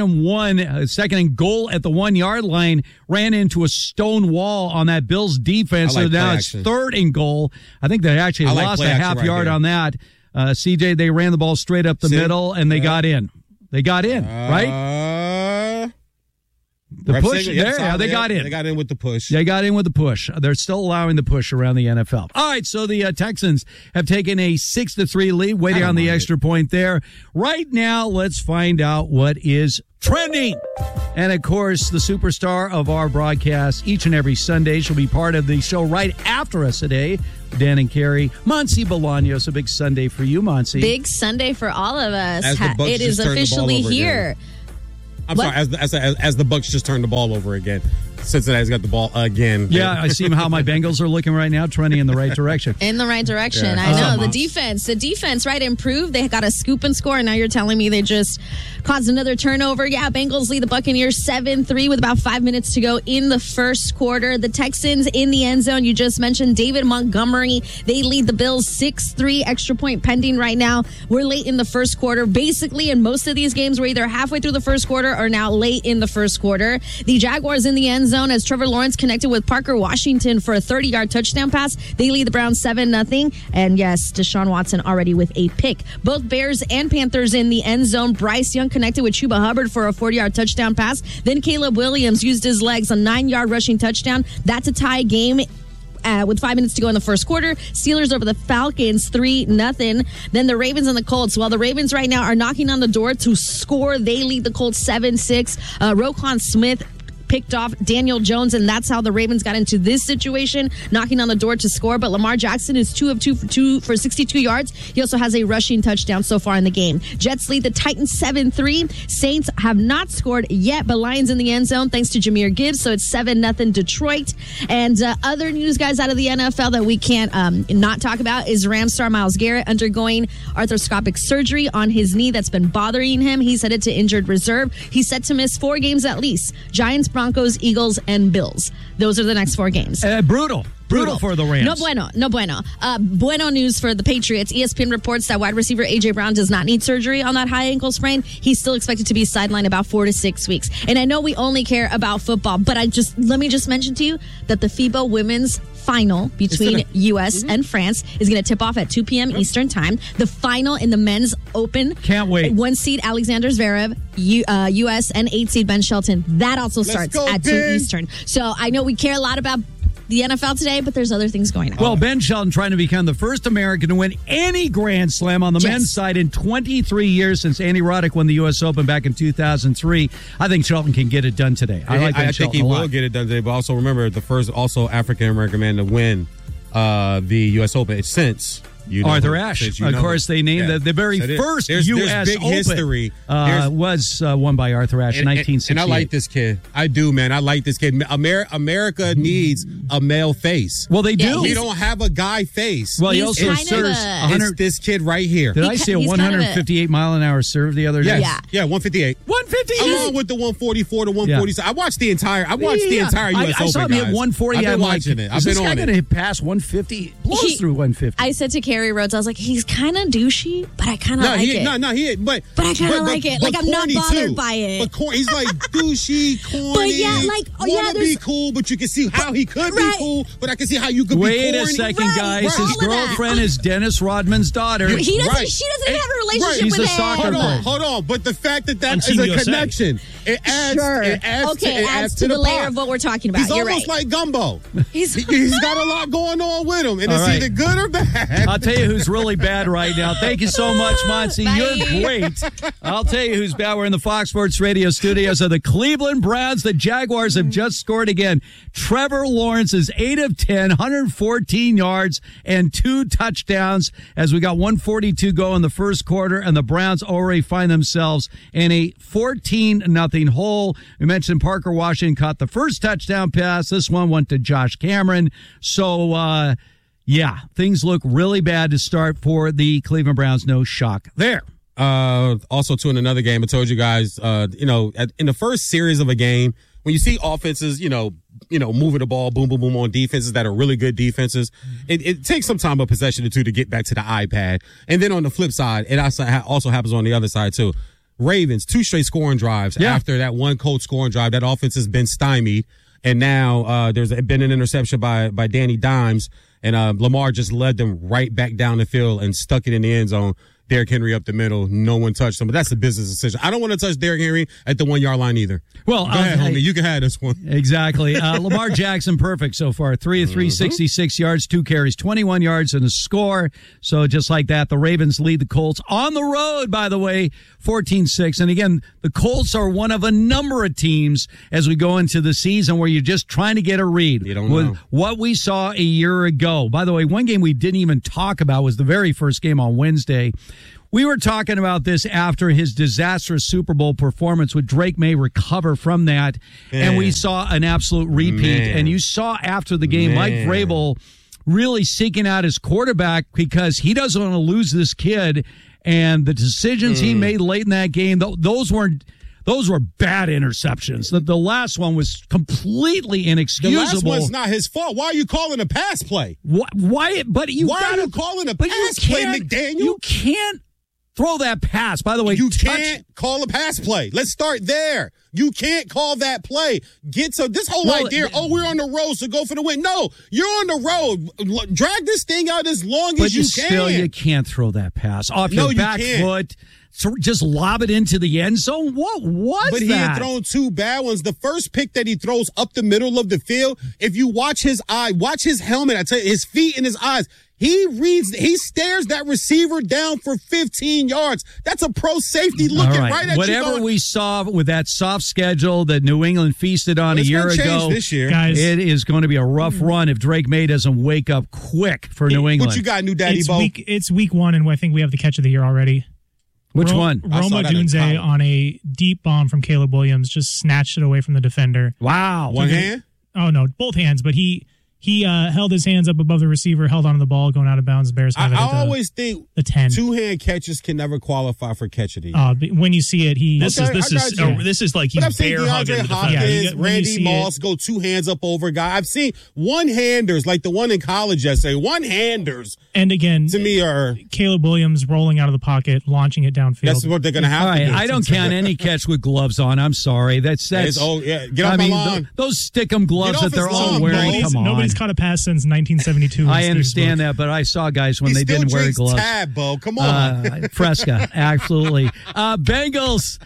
Speaker 10: and goal at the 1 yard line, ran into a stone wall on that Bills defense. So now it's 3rd and goal. I think they actually lost a half yard on that. CJ, they ran the ball straight up the middle, and they got in. They got in, right? The push there, they got in.
Speaker 2: They got in with the push.
Speaker 10: They got in with the push. They're still allowing the push around the NFL. All right, so the Texans have taken a 6-3 lead, waiting on the extra point there. Right now, let's find out what is trending. And, of course, the superstar of our broadcast each and every Sunday. She'll be part of the show right after us today. Dan and Carrie. Monse Bolaños, a big Sunday for you, Monse.
Speaker 6: Big Sunday for all of us.
Speaker 2: It
Speaker 6: is officially here.
Speaker 2: Again. I'm sorry, as the Bucs just turned the ball over again. Cincinnati's got the ball again.
Speaker 10: Yeah, I see how my Bengals are looking right now, trending in the right direction.
Speaker 6: In the right direction. Yeah. I know. The defense, right, improved. They got a scoop and score, and now you're telling me they just caused another turnover. Yeah, Bengals lead the Buccaneers 7-3 with about 5 minutes to go in the first quarter. The Texans in the end zone. You just mentioned David Montgomery. They lead the Bills 6-3, extra point pending right now. We're late in the first quarter. Basically, in most of these games, we're either halfway through the first quarter or now late in the first quarter. The Jaguars in the end zone as Trevor Lawrence connected with Parker Washington for a 30-yard touchdown pass. They lead the Browns 7-0. And yes, Deshaun Watson already with a pick. Both Bears and Panthers in the end zone. Bryce Young connected with Chuba Hubbard for a 40-yard touchdown pass. Then Caleb Williams used his legs, a 9-yard rushing touchdown. That's a tie game. With 5 minutes to go in the first quarter. Steelers over the Falcons 3-0. Then the Ravens and the Colts. Well, the Ravens right now are knocking on the door to score. They lead the Colts 7-6. Roquan Smith picked off Daniel Jones, and that's how the Ravens got into this situation, knocking on the door to score. But Lamar Jackson is 2 of 2 for 62 yards. He also has a rushing touchdown so far in the game. Jets lead the Titans 7-3. Saints have not scored yet, but Lions in the end zone thanks to Jahmyr Gibbs, so it's 7-0 Detroit. And other news, guys, out of the NFL that we can't not talk about is Rams star Myles Garrett undergoing arthroscopic surgery on his knee that's been bothering him. He's headed to injured reserve. He's set to miss 4 games at least. Giants, Broncos, Eagles, and Bills. Those are the next 4 games.
Speaker 10: Brutal for the Rams.
Speaker 6: No bueno. Bueno news for the Patriots. ESPN reports that wide receiver A.J. Brown does not need surgery on that high ankle sprain. He's still expected to be sidelined about 4 to 6 weeks. And I know we only care about football, but let me just mention to you that the FIBA women's final between U.S. and France is going to tip off at 2 p.m. Eastern time. The final in the men's open.
Speaker 10: Can't wait.
Speaker 6: 1 seed Alexander Zverev, U.S. and 8 seed Ben Shelton. That also starts at 2 Eastern. So I know we care a lot about the NFL today, but there's other things going on.
Speaker 10: Well, Ben Shelton trying to become the first American to win any Grand Slam on the men's side in 23 years since Andy Roddick won the U.S. Open back in 2003. I think Shelton can get it done today. I think
Speaker 2: he will get it done today, but also remember the first African-American man to win the U.S. Open since
Speaker 10: Arthur Ashe. Of course, they named the very first U.S. Open
Speaker 2: history.
Speaker 10: Was won by Arthur Ashe in 1968.
Speaker 2: And I like this kid. I do, man. I like this kid. America needs a male face.
Speaker 10: Well, they do.
Speaker 2: We don't have a guy face.
Speaker 10: Well, he also serves
Speaker 2: it's this kid right here.
Speaker 10: Did I see a 158-mile-an-hour serve the other day?
Speaker 2: Yeah, 158.
Speaker 10: 158.
Speaker 2: Along with the 144 to 147. I watched the entire U.S. Open.
Speaker 10: I saw him at 140.
Speaker 2: I've been watching it.
Speaker 10: Is this guy going to pass 150? Blows through 150.
Speaker 6: I said to Carrie Rhodes, I was like, he's kind of douchey, but I kind of like it.
Speaker 2: But
Speaker 6: I kind of like it. Like, I'm not bothered by it.
Speaker 2: But he's like douchey, corny.
Speaker 6: But yeah, like,
Speaker 2: be cool, but you can see how he could be cool, but I can see how you could be corny.
Speaker 10: Wait a second, guys. His girlfriend is Dennis Rodman's daughter.
Speaker 6: She doesn't have a relationship with him.
Speaker 10: She's a soccer player.
Speaker 2: Hold on. But the fact that is a connection. It adds,
Speaker 6: Sure.
Speaker 2: it adds
Speaker 6: adds to the layer of what we're talking about.
Speaker 2: He's
Speaker 6: You're
Speaker 2: almost
Speaker 6: right.
Speaker 2: like gumbo. He's got a lot going on with him, and it's either good or bad.
Speaker 10: I'll tell you who's really bad right now. Thank you so much, Monty.
Speaker 6: Bye.
Speaker 10: You're great. I'll tell you who's bad. We're in the Fox Sports Radio studios of the Cleveland Browns. The Jaguars have just scored again. Trevor Lawrence is 8 of 10, 114 yards and 2 touchdowns as we got 142 go in the first quarter, and the Browns already find themselves in a 14-0 hole. We mentioned Parker Washington caught the first touchdown pass. This one went to Josh Cameron. So, yeah, things look really bad to start for the Cleveland Browns. No shock there.
Speaker 2: Also, too, in another game, I told you guys, in the first series of a game, when you see offenses, moving the ball, boom, boom, boom on defenses that are really good defenses, it takes some time, a possession or two to get back to the iPad. And then on the flip side, it also happens on the other side, too. Ravens, 2 straight scoring drives after that one coach scoring drive. That offense has been stymied. And now there's been an interception by Danny Dimes, and Lamar just led them right back down the field and stuck it in the end zone. Derrick Henry up the middle. No one touched him. But that's a business decision. I don't want to touch Derrick Henry at the 1-yard line either.
Speaker 10: Well,
Speaker 2: go ahead, homie. You can have this one.
Speaker 10: Exactly. Lamar Jackson, perfect so far. 3 of 3, 66 yards, 2 carries, 21 yards, and a score. So just like that, the Ravens lead the Colts on the road, by the way, 14-6. And again, the Colts are one of a number of teams as we go into the season where you're just trying to get a read.
Speaker 2: You don't know.
Speaker 10: With what we saw a year ago. By the way, one game we didn't even talk about was the very first game on Wednesday. We were talking about this after his disastrous Super Bowl performance. Would Drake May recover from that? And we saw an absolute repeat. And you saw after the game, Mike Vrabel really seeking out his quarterback because he doesn't want to lose this kid. And the decisions he made late in that game, those were bad interceptions. The last one was completely inexcusable.
Speaker 2: The last one's not his fault. Why are you calling a pass play?
Speaker 10: Why? But
Speaker 2: why are you calling a pass play, McDaniel?
Speaker 10: You can't throw that pass. By the way,
Speaker 2: you can't call a pass play. Let's start there. You can't call that play. This whole idea, we're on the road, so go for the win. No, you're on the road. Drag this thing out as long as you can.
Speaker 10: But still, you can't throw that pass off your back foot. So just lob it into the end zone? What was
Speaker 2: But
Speaker 10: that?
Speaker 2: he had thrown 2 bad ones. The first pick that he throws up the middle of the field, if you watch his eye, watch his helmet, I tell you, his feet and his eyes, he stares that receiver down for 15 yards. That's a pro safety looking right at
Speaker 10: Whatever
Speaker 2: you.
Speaker 10: we saw with that soft schedule that New England feasted on a year ago,
Speaker 2: this year.
Speaker 13: Guys,
Speaker 10: it is going to be a rough run if Drake May doesn't wake up quick for New England.
Speaker 2: What you got, New Daddy
Speaker 13: it's
Speaker 2: Bo?
Speaker 13: It's week 1, and I think we have the catch of the year already.
Speaker 10: Which one?
Speaker 13: Roma Dunze on a deep bomb from Caleb Williams just snatched it away from the defender.
Speaker 10: Wow.
Speaker 2: One hand?
Speaker 13: Oh, no, both hands, but he held his hands up above the receiver, held onto the ball, going out of bounds. Bears have it.
Speaker 2: I always think
Speaker 13: the 10.
Speaker 2: 2-hand catches can never qualify for catch of the year.
Speaker 13: When you see it,
Speaker 3: this is like he's bear hugging the
Speaker 2: Hopkins, Randy Moss go 2 hands up over a guy. I've seen one-handers like the one in college yesterday. One-handers.
Speaker 13: And again,
Speaker 2: to me, are
Speaker 13: Caleb Williams rolling out of the pocket, launching it downfield.
Speaker 2: That's what they're going to have to do.
Speaker 10: I don't count any catch with gloves on. I'm sorry. That's
Speaker 2: get off my lawn.
Speaker 10: Those stick-em gloves that they're all wearing. Come on.
Speaker 13: Nobody's caught a pass since 1972.
Speaker 10: I understand that, but I saw guys when they didn't wear gloves.
Speaker 2: Tab, Bo. Come on.
Speaker 10: Fresca, absolutely. Bengals,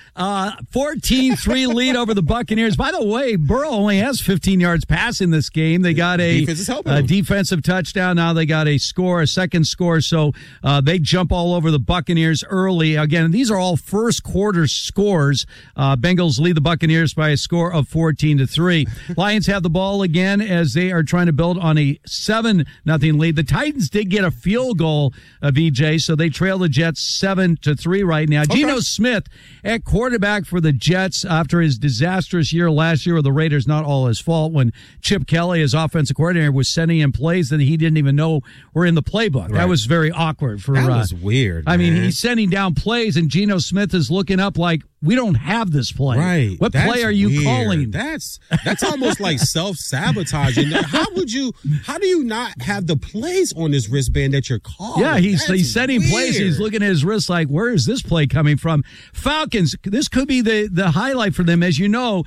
Speaker 10: 14-3 lead over the Buccaneers. By the way, Burrow only has 15 yards passing this game. They got a defensive touchdown. Now they got a second score. So they jump all over the Buccaneers early. Again, these are all first quarter scores. Bengals lead the Buccaneers by a score of 14-3. Lions have the ball again as they are trying to build on a 7-0 lead. The Titans did get a field goal, VJ, so they trail the Jets 7-3 right now. Okay. Geno Smith at quarterback for the Jets after his disastrous year last year with the Raiders. Not all his fault when Chip Kelly, his offensive coordinator, was sending in plays that he didn't even know were in the playbook. Right. That was very awkward. That
Speaker 2: was weird.
Speaker 10: I mean, he's sending down plays, and Geno Smith is looking up like, we don't have this play.
Speaker 2: Right.
Speaker 10: What play are you
Speaker 2: weird.
Speaker 10: calling?
Speaker 2: That's almost like self-sabotaging. How do you not have the plays on this wristband that you're calling?
Speaker 10: Yeah, he's setting plays. He's looking at his wrist like, where is this play coming from? Falcons, this could be the highlight for them. As you know,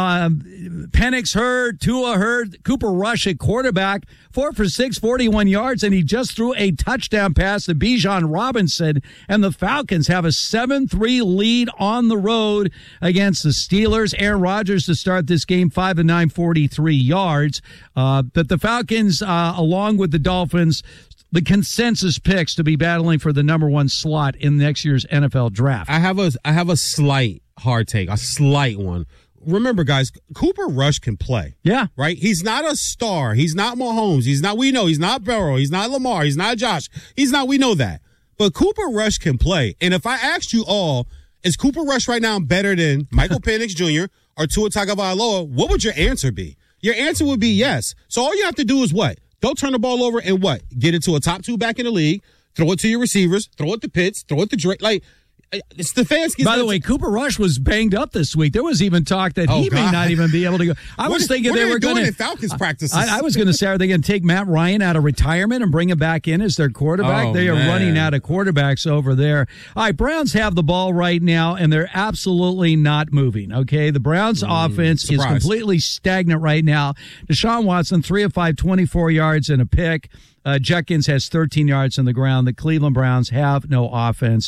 Speaker 10: Penix hurt, Tua hurt, Cooper Rush at quarterback, 4 for 6, 41 yards, and he just threw a touchdown pass to Bijan Robinson, and the Falcons have a 7-3 lead on the road against the Steelers. Aaron Rodgers to start this game, 5 of 9, 43 yards. But the Falcons, along with the Dolphins, the consensus picks to be battling for the number 1 slot in next year's NFL draft.
Speaker 2: I have a slight hard take, a slight one. Remember, guys, Cooper Rush can play.
Speaker 10: Yeah.
Speaker 2: Right? He's not a star. He's not Mahomes. He's not Burrow. He's not Lamar. He's not Josh. We know that. But Cooper Rush can play. And if I asked you all, is Cooper Rush right now better than Michael Penix Jr. or Tua Tagovailoa, what would your answer be? Your answer would be yes. So all you have to do is what? Don't turn the ball over and what? Get it to a top 2 back in the league, throw it to your receivers, throw it to Pitts, throw it to Drake. Stefanski.
Speaker 10: By the way, Cooper Rush was banged up this week. There was even talk that he may not even be able to go. I was thinking they were going to
Speaker 2: Falcons practices.
Speaker 10: I was going to say, are they going to take Matt Ryan out of retirement and bring him back in as their quarterback? They are running out of quarterbacks over there. All right, Browns have the ball right now, and they're absolutely not moving. Okay, the Browns offense is completely stagnant right now. Deshaun Watson, 3 of 5, 24 yards and a pick. Judkins has 13 yards on the ground. The Cleveland Browns have no offense.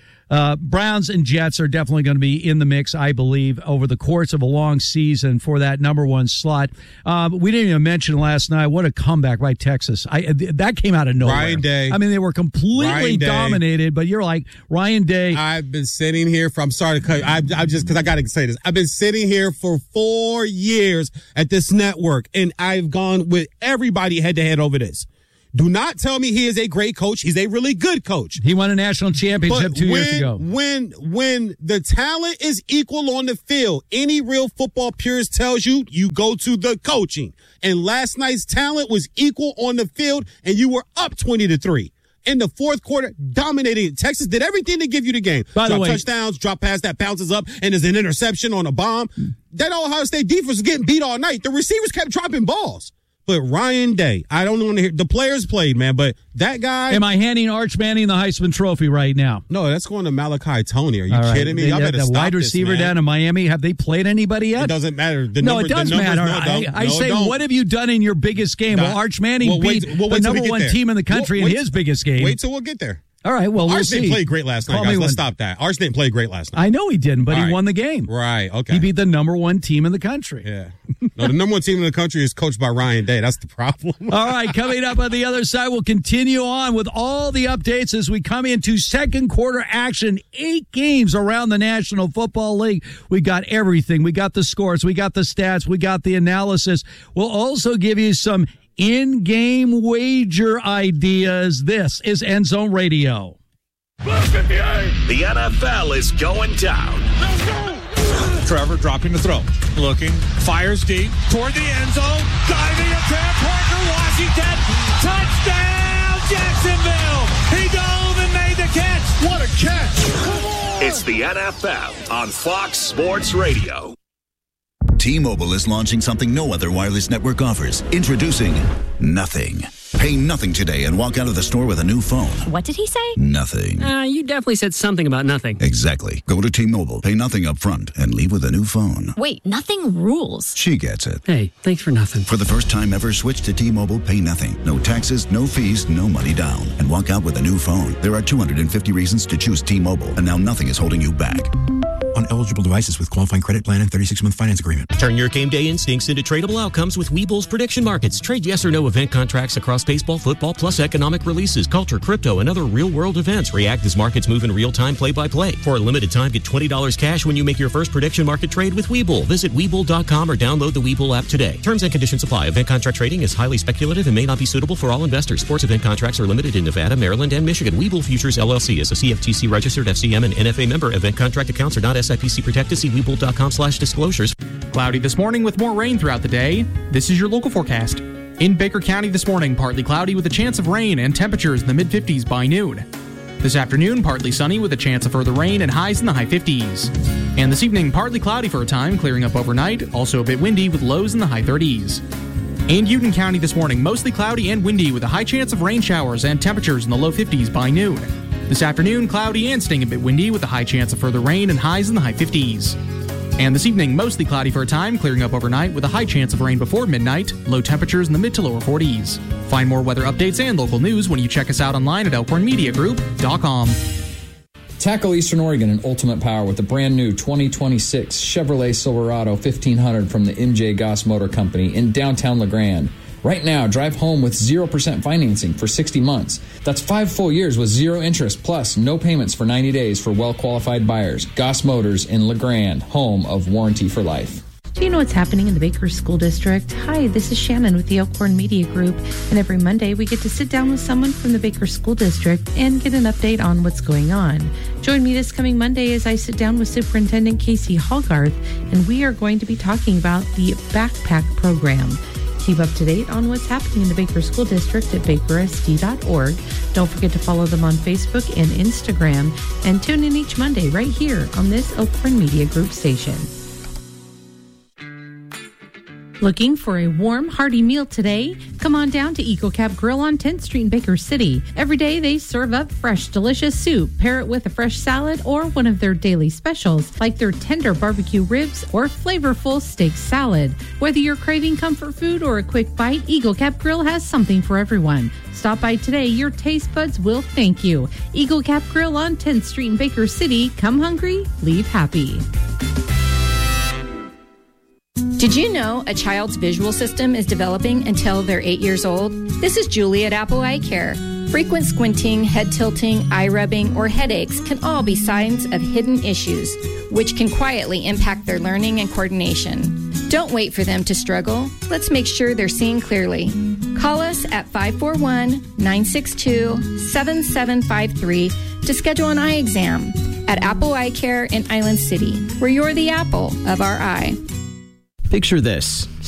Speaker 10: Browns and Jets are definitely going to be in the mix, I believe, over the course of a long season for that number 1 slot. We didn't even mention last night what a comeback by Texas. That came out of nowhere.
Speaker 2: Ryan Day.
Speaker 10: I mean, they were completely dominated, but you're like, Ryan Day.
Speaker 2: I've been sitting here I'm sorry to cut you. I'm just because I got to say this. I've been sitting here for 4 years at this network, and I've gone with everybody head to head over this. Do not tell me he is a great coach. He's a really good coach.
Speaker 10: He won a national championship 2 years ago.
Speaker 2: When the talent is equal on the field, any real football purist tells you go to the coaching. And last night's talent was equal on the field, and you were up 20-3. In the fourth quarter, dominating. Texas did everything to give you the game.
Speaker 10: By the way,
Speaker 2: touchdowns, drop pass that bounces up, and is an interception on a bomb. That Ohio State defense was getting beat all night. The receivers kept dropping balls. But Ryan Day, I don't want to hear the players played, man. But that guy.
Speaker 10: Am I handing Arch Manning the Heisman Trophy right now?
Speaker 2: No, that's going to Malachi Tony. Are you kidding me? Y'all better stop
Speaker 10: wide receiver
Speaker 2: this, man.
Speaker 10: down in Miami. Have they played anybody yet?
Speaker 2: It doesn't matter.
Speaker 10: It does matter. I say, what have you done in your biggest game? Well, Arch Manning beat the number 1 team in the country in his biggest game.
Speaker 2: Wait till we'll get there.
Speaker 10: All right, well, we'll see.
Speaker 2: Arch didn't play great last night, guys. Let's stop that. Arch didn't play great last night.
Speaker 10: I know he didn't, but he won the game.
Speaker 2: Right, okay.
Speaker 10: He beat the number 1 team in the country.
Speaker 2: Yeah. No, the number 1 team in the country is coached by Ryan Day. That's the problem.
Speaker 10: All right, coming up on the other side, we'll continue on with all the updates as we come into second quarter action. 8 games around the National Football League. We got everything. We got the scores. We got the stats. We got the analysis. We'll also give you some in-game wager ideas. This is End Zone Radio.
Speaker 5: The NFL is going down.
Speaker 15: Trevor dropping the throw. Looking. Fires deep. Toward the end zone. Diving attack. Parker Washington. Touchdown, Jacksonville. He dove and made the catch. What a catch.
Speaker 5: It's the NFL on Fox Sports Radio.
Speaker 16: T-Mobile is launching something no other wireless network offers. Introducing Nothing. Pay nothing today and walk out of the store with a new phone.
Speaker 17: What did he say?
Speaker 16: Nothing.
Speaker 17: You definitely said something about nothing.
Speaker 16: Exactly. Go to T-Mobile, pay nothing up front, and leave with a new phone.
Speaker 17: Wait, nothing rules.
Speaker 16: She gets it.
Speaker 17: Hey, thanks for nothing.
Speaker 16: For the first time ever, switch to T-Mobile, pay nothing. No taxes, no fees, no money down. And walk out with a new phone. There are 250 reasons to choose T-Mobile, and now nothing is holding you back.
Speaker 18: On eligible devices with qualifying credit plan and 36-month finance agreement.
Speaker 28: Turn your game day instincts into tradable outcomes with Webull's prediction markets. Trade yes or no event contracts across baseball, football, plus economic releases, culture, crypto, and other real-world events. React as markets move in real time, play-by-play. For a limited time, get $20 cash when you make your first prediction market trade with Webull. Visit Webull.com or download the Webull app today. Terms and conditions apply. Event contract trading is highly speculative and may not be suitable for all investors. Sports event contracts are limited in Nevada, Maryland, and Michigan. Webull Futures LLC is a CFTC registered FCM and NFA member. Event contract accounts are not SIPC protected. See Webull.com/disclosures.
Speaker 27: Cloudy this morning with more rain throughout the day. This is your local forecast. In Baker County this morning, partly cloudy with a chance of rain and temperatures in the mid-50s by noon. This afternoon, partly sunny with a chance of further rain and highs in the high 50s. And this evening, partly cloudy for a time, clearing up overnight, also a bit windy with lows in the high 30s. In Union County this morning, mostly cloudy and windy with a high chance of rain showers and temperatures in the low 50s by noon. This afternoon, cloudy and staying a bit windy with a high chance of further rain and highs in the high 50s. And this evening, mostly cloudy for a time, clearing up overnight with a high chance of rain before midnight, low temperatures in the mid to lower 40s. Find more weather updates and local news when you check us out online at ElkhornMediaGroup.com.
Speaker 1: Tackle Eastern Oregon in ultimate power with the brand new 2026 Chevrolet Silverado 1500 from the MJ Goss Motor Company in downtown LeGrand. Right now, drive home with 0% financing for 60 months. That's 5 full years with zero interest, plus no payments for 90 days for well-qualified buyers. Goss Motors in LeGrand, home of Warranty for Life.
Speaker 14: Do you know what's happening in the Baker School District? Hi, this is Shannon with the Elkhorn Media Group, and every Monday we get to sit down with someone from the Baker School District and get an update on what's going on. Join me this coming Monday as I sit down with Superintendent Casey Hallgarth, and we are going to be talking about the Backpack Program. Keep up to date on what's happening in the Baker School District at bakersd.org. Don't forget to follow them on Facebook and Instagram, and tune in each Monday right here on this Elkhorn Media Group station. Looking for a warm, hearty meal today? Come on down to EcoCap Grill on 10th Street in Baker City. Every day they serve up fresh, delicious soup. Pair it with a fresh salad or one of their daily specials, like their tender barbecue ribs or flavorful steak salad. Whether you're craving comfort food or a quick bite, EcoCap Grill has something for everyone. Stop by today. Your taste buds will thank you. EcoCap Grill on 10th Street in Baker City. Come hungry, leave happy.
Speaker 20: Did you know a child's visual system is developing until they're 8 years old? This is Julie at Apple Eye Care. Frequent squinting, head tilting, eye rubbing, or headaches can all be signs of hidden issues, which can quietly impact their learning and coordination. Don't wait for them to struggle. Let's make sure they're seeing clearly. Call us at 541-962-7753 to schedule an eye exam at Apple Eye Care in Island City, where you're the apple of our eye.
Speaker 21: Picture this.